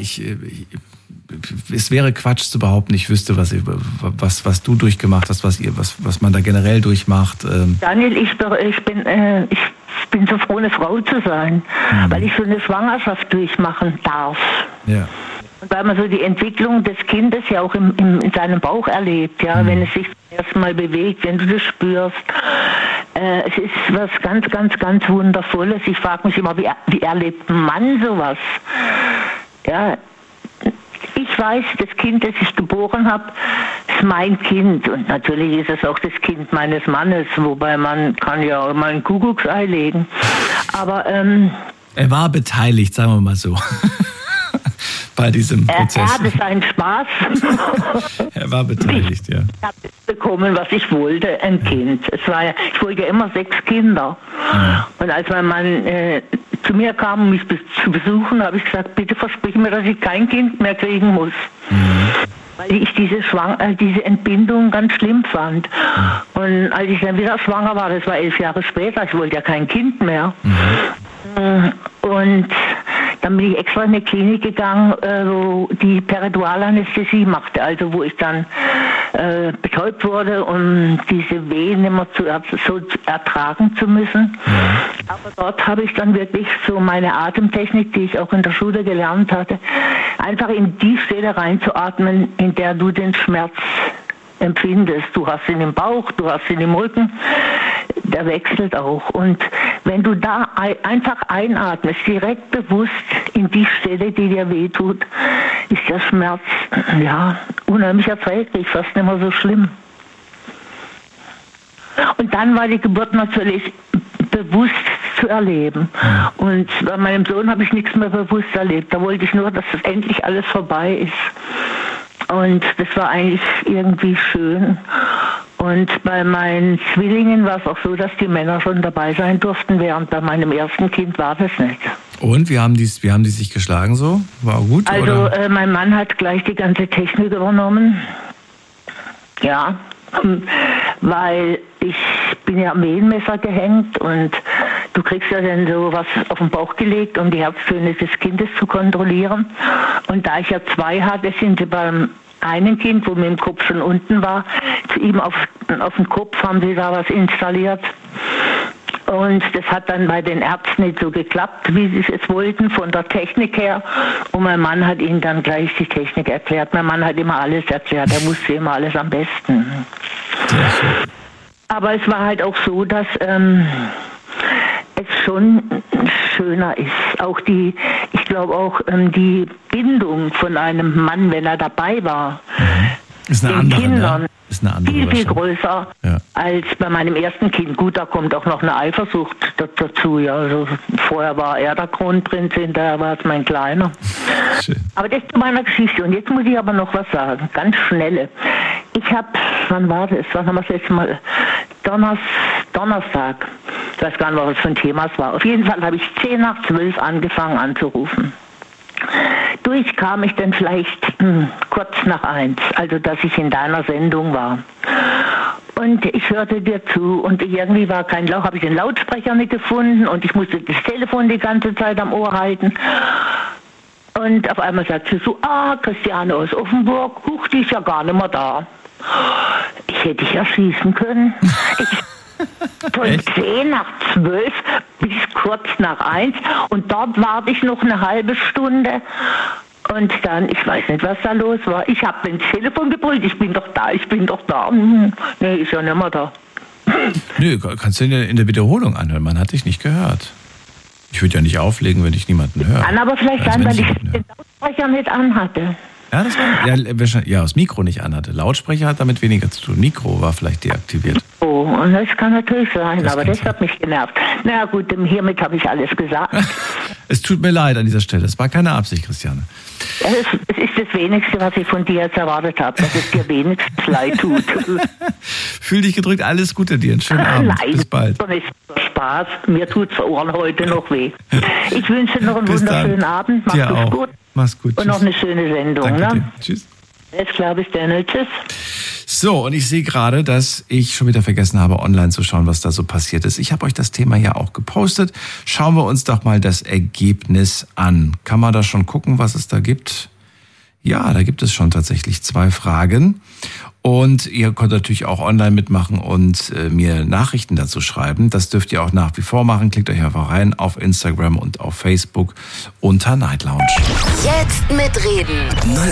es wäre Quatsch zu behaupten, ich wüsste, was du durchgemacht hast, was man da generell durchmacht. Daniel, ich bin so froh, eine Frau zu sein, weil ich so eine Schwangerschaft durchmachen darf. Ja. Und weil man so die Entwicklung des Kindes ja auch in seinem Bauch erlebt, ja, wenn es sich erstmal bewegt, wenn du das spürst. Es ist was ganz, ganz, ganz Wundervolles. Ich frage mich immer, wie erlebt ein Mann sowas? Ja, ich weiß, das Kind, das ich geboren habe, ist mein Kind. Und natürlich ist es auch das Kind meines Mannes, wobei man kann ja auch mal ein Kuckucksei legen. Aber er war beteiligt, sagen wir mal so. Bei diesem Prozess. Er hatte seinen Spaß. Er war beteiligt, ja. Ich habe bekommen, was ich wollte, ein Kind. Ich wollte ja immer 6 Kinder. Ja. Und als mein Mann zu mir kam, um mich zu besuchen, habe ich gesagt, bitte versprich mir, dass ich kein Kind mehr kriegen muss. Weil ich diese Entbindung ganz schlimm fand. Und als ich dann wieder schwanger war, das war 11 Jahre später, ich wollte ja kein Kind mehr. Und dann bin ich extra in eine Klinik gegangen, wo die Peritoralanästhesie machte, also wo ich dann betäubt wurde, um diese Wehen immer so ertragen zu müssen. Aber dort habe ich dann wirklich so meine Atemtechnik, die ich auch in der Schule gelernt hatte, einfach in die Stelle reinzuatmen, in der du den Schmerz empfindest. Du hast ihn im Bauch, du hast ihn im Rücken, der wechselt auch. Und wenn du da einfach einatmest, direkt bewusst in die Stelle, die dir wehtut, ist der Schmerz unheimlich erträglich, fast nicht mehr so schlimm. Und dann war die Geburt natürlich bewusst zu erleben. Und bei meinem Sohn habe ich nichts mehr bewusst erlebt. Da wollte ich nur, dass das endlich alles vorbei ist. Und das war eigentlich irgendwie schön. Und bei meinen Zwillingen war es auch so, dass die Männer schon dabei sein durften, während bei meinem ersten Kind war das nicht. Und wie haben die sich geschlagen so? War gut? Also oder? Mein Mann hat gleich die ganze Technik übernommen. Ja, weil ich bin ja am Wehenmesser gehängt und du kriegst ja dann so was auf den Bauch gelegt, um die Herztöne des Kindes zu kontrollieren. Und da ich ja 2 hatte, sind sie beim einen Kind, wo mit dem Kopf schon unten war, zu ihm auf den Kopf haben sie da was installiert. Und das hat dann bei den Ärzten nicht so geklappt, wie sie es wollten, von der Technik her. Und mein Mann hat ihnen dann gleich die Technik erklärt. Mein Mann hat immer alles erklärt, er wusste immer alles am besten. Aber es war halt auch so, dass es schon schöner ist. Auch ich glaube auch die Bindung von einem Mann, wenn er dabei war, ist eine den andere, Kindern, ne? Ist eine andere viel größer als bei meinem ersten Kind. Gut, da kommt auch noch eine Eifersucht dazu. Ja. Also vorher war er der Kronprinz, hinterher war es mein Kleiner. Schön. Aber das zu meiner Geschichte. Und jetzt muss ich aber noch was sagen, ganz schnelle. Ich habe, wann war das? Wann haben wir das letzte Mal? Donnerstag. Ich weiß gar nicht, was das für ein Thema es war. Auf jeden Fall habe ich 10 nach 12 angefangen anzurufen. Durchkam ich dann vielleicht kurz nach 1, also dass ich in deiner Sendung war. Und ich hörte dir zu und irgendwie war kein Lauch, habe ich den Lautsprecher nicht gefunden und ich musste das Telefon die ganze Zeit am Ohr halten. Und auf einmal sagt sie so, Christiane aus Offenburg, die ist ja gar nicht mehr da. Ich hätte dich erschießen können. Von 10 nach 12 bis kurz nach 1 und dort warte ich noch eine halbe Stunde und dann, ich weiß nicht, was da los war. Ich habe ins Telefon gebrüllt, ich bin doch da. Nee, ist ja nicht mehr da. Nö, kannst du in der Wiederholung anhören, man hat dich nicht gehört. Ich würde ja nicht auflegen, wenn ich niemanden höre. Kann aber vielleicht sein, weil ich den Lautsprecher nicht anhatte. Ja, das Mikro nicht anhatte. Lautsprecher hat damit weniger zu tun. Mikro war vielleicht deaktiviert. Oh, und das kann natürlich sein, aber das hat mich genervt. Na ja, gut, hiermit habe ich alles gesagt. Es tut mir leid an dieser Stelle. Es war keine Absicht, Christiane. Ja, es ist das Wenigste, was ich von dir jetzt erwartet habe, dass es dir wenigstens leid tut. Fühl dich gedrückt, alles Gute dir. Einen schönen Abend. Bis bald. Spaß. Mir tut's Ohren heute noch weh. Ich wünsche dir noch einen wunderschönen Abend. Mach's gut. Mach's gut. Und noch eine schöne Sendung. Danke Ne? dir. Tschüss. Jetzt glaube ich, Daniel. Tschüss. So, und ich sehe gerade, dass ich schon wieder vergessen habe, online zu schauen, was da so passiert ist. Ich habe euch das Thema ja auch gepostet. Schauen wir uns doch mal das Ergebnis an. Kann man da schon gucken, was es da gibt? Ja, da gibt es schon tatsächlich 2 Fragen. Und ihr könnt natürlich auch online mitmachen und mir Nachrichten dazu schreiben. Das dürft ihr auch nach wie vor machen. Klickt euch einfach rein auf Instagram und auf Facebook unter Night Lounge. Jetzt mitreden.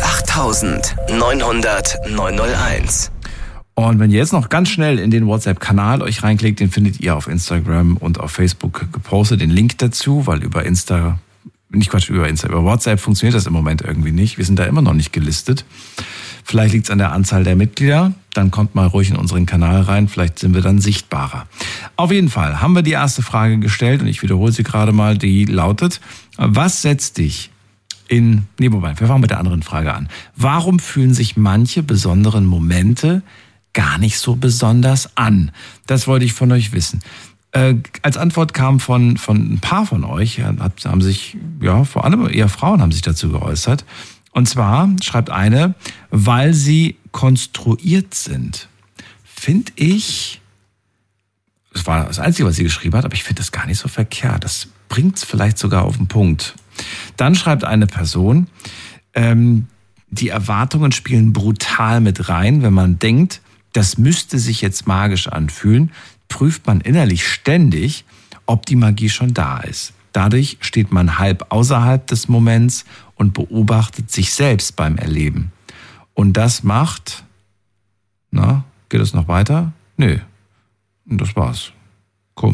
08900 901. Und wenn ihr jetzt noch ganz schnell in den WhatsApp-Kanal euch reinklickt, den findet ihr auf Instagram und auf Facebook gepostet, den Link dazu, weil über WhatsApp funktioniert das im Moment irgendwie nicht. Wir sind da immer noch nicht gelistet. Vielleicht liegt es an der Anzahl der Mitglieder. Dann kommt mal ruhig in unseren Kanal rein. Vielleicht sind wir dann sichtbarer. Auf jeden Fall haben wir die erste Frage gestellt und ich wiederhole sie gerade mal. Die lautet, was setzt dich wir fangen mit der anderen Frage an. Warum fühlen sich manche besonderen Momente gar nicht so besonders an? Das wollte ich von euch wissen. Als Antwort kam von ein paar von euch, haben sich, vor allem eher Frauen haben sich dazu geäußert. Und zwar schreibt eine, weil sie konstruiert sind. Finde ich, das war das Einzige, was sie geschrieben hat, aber ich finde das gar nicht so verkehrt. Das bringt es vielleicht sogar auf den Punkt. Dann schreibt eine Person, die Erwartungen spielen brutal mit rein. Wenn man denkt, das müsste sich jetzt magisch anfühlen, prüft man innerlich ständig, ob die Magie schon da ist. Dadurch steht man halb außerhalb des Moments und beobachtet sich selbst beim Erleben. Und das macht, geht es noch weiter? Nö. Und das war's. Komisch.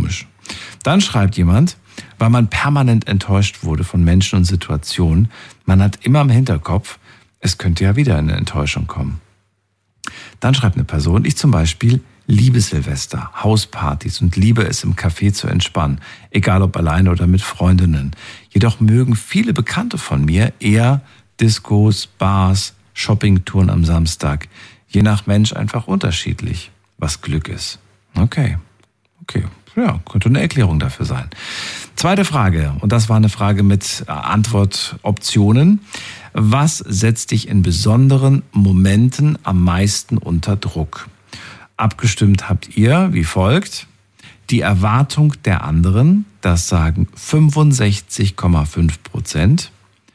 Dann schreibt jemand, weil man permanent enttäuscht wurde von Menschen und Situationen, man hat immer im Hinterkopf, es könnte ja wieder eine Enttäuschung kommen. Dann schreibt eine Person, ich zum Beispiel liebe Silvester, Hauspartys und liebe es im Café zu entspannen, egal ob alleine oder mit Freundinnen. Jedoch mögen viele Bekannte von mir eher Discos, Bars, Shoppingtouren am Samstag. Je nach Mensch einfach unterschiedlich, was Glück ist. Okay. Ja, könnte eine Erklärung dafür sein. Zweite Frage, und das war eine Frage mit Antwortoptionen. Was setzt dich in besonderen Momenten am meisten unter Druck? Abgestimmt habt ihr wie folgt. Die Erwartung der anderen, das sagen 65,5%.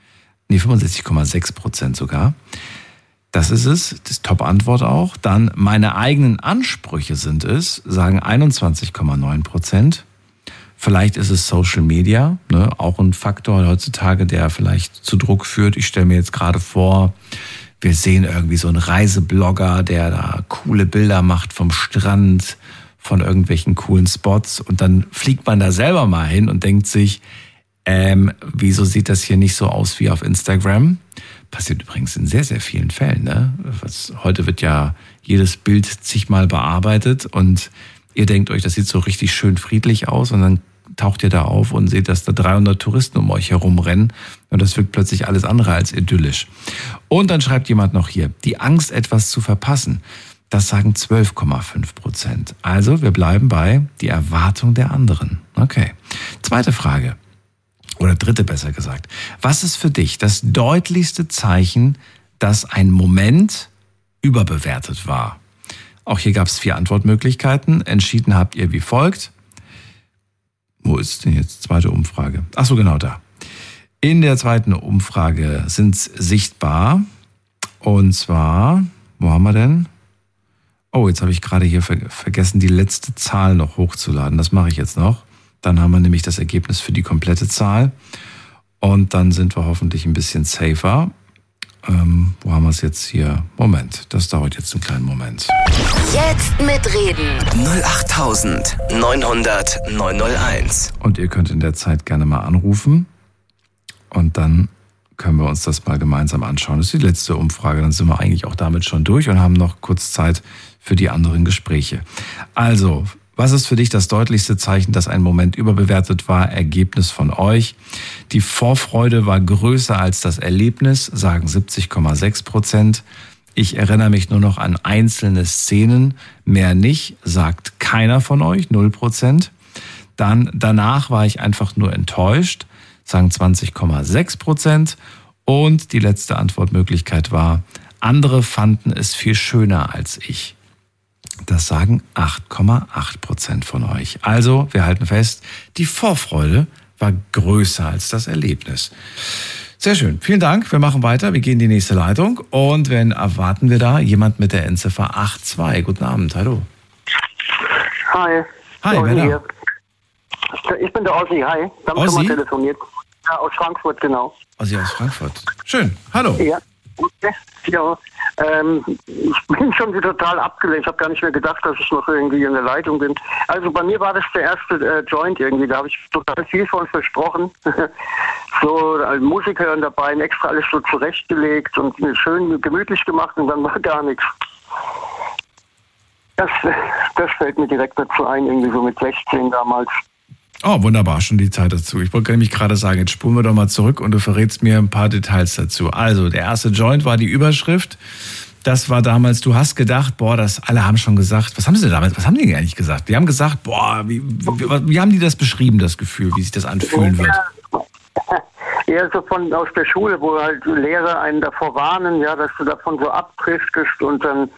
65,6% sogar. Das ist es, das Top-Antwort auch. Dann meine eigenen Ansprüche sind es, sagen 21,9%. Vielleicht ist es Social Media, ne, auch ein Faktor heutzutage, der vielleicht zu Druck führt. Ich stelle mir jetzt gerade vor, wir sehen irgendwie so einen Reiseblogger, der da coole Bilder macht vom Strand, von irgendwelchen coolen Spots. Und dann fliegt man da selber mal hin und denkt sich, wieso sieht das hier nicht so aus wie auf Instagram? Passiert übrigens in sehr, sehr vielen Fällen. Ne? Heute wird ja jedes Bild zigmal bearbeitet und ihr denkt euch, das sieht so richtig schön friedlich aus und dann taucht ihr da auf und seht, dass da 300 Touristen um euch herumrennen und das wird plötzlich alles andere als idyllisch. Und dann schreibt jemand noch hier, die Angst, etwas zu verpassen. Das sagen 12,5%. Also wir bleiben bei die Erwartung der anderen. Okay. Zweite Frage. Oder dritte besser gesagt. Was ist für dich das deutlichste Zeichen, dass ein Moment überbewertet war? Auch hier gab es 4 Antwortmöglichkeiten. Entschieden habt ihr wie folgt. Wo ist denn jetzt zweite Umfrage? Ach so, genau da. In der zweiten Umfrage sind es sichtbar. Und zwar, wo haben wir denn? Oh, jetzt habe ich gerade hier vergessen, die letzte Zahl noch hochzuladen. Das mache ich jetzt noch. Dann haben wir nämlich das Ergebnis für die komplette Zahl. Und dann sind wir hoffentlich ein bisschen safer. Wo haben wir es jetzt hier? Moment, das dauert jetzt einen kleinen Moment. Jetzt mitreden. 08900 901. Und ihr könnt in der Zeit gerne mal anrufen. Und dann können wir uns das mal gemeinsam anschauen. Das ist die letzte Umfrage. Dann sind wir eigentlich auch damit schon durch und haben noch kurz Zeit für die anderen Gespräche. Also, was ist für dich das deutlichste Zeichen, dass ein Moment überbewertet war? Ergebnis von euch. Die Vorfreude war größer als das Erlebnis, sagen 70,6%. Ich erinnere mich nur noch an einzelne Szenen, mehr nicht, sagt keiner von euch, 0%. Dann danach war ich einfach nur enttäuscht, sagen 20,6%. Und die letzte Antwortmöglichkeit war, andere fanden es viel schöner als ich. Das sagen 8,8% von euch. Also, wir halten fest, die Vorfreude war größer als das Erlebnis. Sehr schön. Vielen Dank. Wir machen weiter. Wir gehen in die nächste Leitung. Und wen erwarten wir da? Jemand mit der Endziffer 82. Guten Abend. Hallo. Hi. Hi, wer da? Ich bin der Ossi. Hi. Wir haben schon mal telefoniert. Ja, aus Frankfurt, genau. Ossi aus Frankfurt. Schön. Hallo. Ja. Okay. Ja, ich bin schon wieder total abgelenkt. Ich habe gar nicht mehr gedacht, dass ich noch irgendwie in der Leitung bin. Also bei mir war das der erste Joint irgendwie. Da habe ich total viel von versprochen. So Musik hören dabei, extra alles so zurechtgelegt und schön gemütlich gemacht und dann war gar nichts. Das fällt mir direkt dazu ein, irgendwie so mit 16 damals. Oh, wunderbar, schon die Zeit dazu. Ich wollte nämlich gerade sagen, jetzt spulen wir doch mal zurück und du verrätst mir ein paar Details dazu. Also, der erste Joint war die Überschrift. Das war damals, du hast gedacht, alle haben schon gesagt, was haben sie damals, was haben die eigentlich gesagt? Die haben gesagt, wie haben die das beschrieben, das Gefühl, wie sich das anfühlen wird? Ja, so aus der Schule, wo halt Lehrer einen davor warnen, ja, dass du davon so abdriftest und dann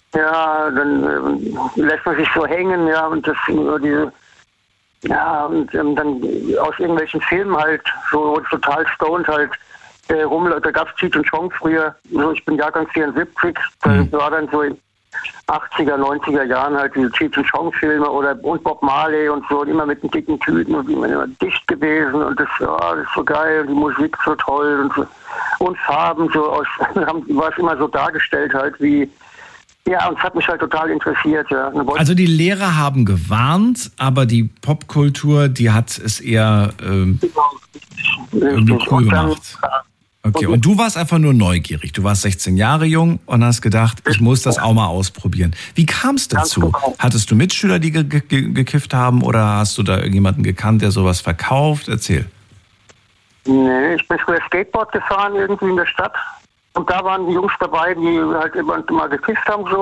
lässt man sich so hängen, ja, und das nur diese. Ja, und dann aus irgendwelchen Filmen halt, so total stoned halt, da gab es Cheech und Chong früher, so ich bin Jahrgang 74, das war dann so in 80er, 90er Jahren halt diese Cheech und Chong Filme und Bob Marley und so, und immer mit den dicken Tüten und immer dicht gewesen und das ist so geil und die Musik so toll und Farben so war es immer so dargestellt halt, wie Ja, und es hat mich halt total interessiert. Ja. Also die Lehrer haben gewarnt, aber die Popkultur, die hat es eher irgendwie cool gemacht. Okay, und du warst einfach nur neugierig. Du warst 16 Jahre jung und hast gedacht, ich muss das auch mal ausprobieren. Wie kam es dazu? Hattest du Mitschüler, die gekifft haben, oder hast du da irgendjemanden gekannt, der sowas verkauft? Erzähl. Nee, ich bin früher Skateboard gefahren irgendwie in der Stadt. Und da waren die Jungs dabei, die halt immer gekifft haben so.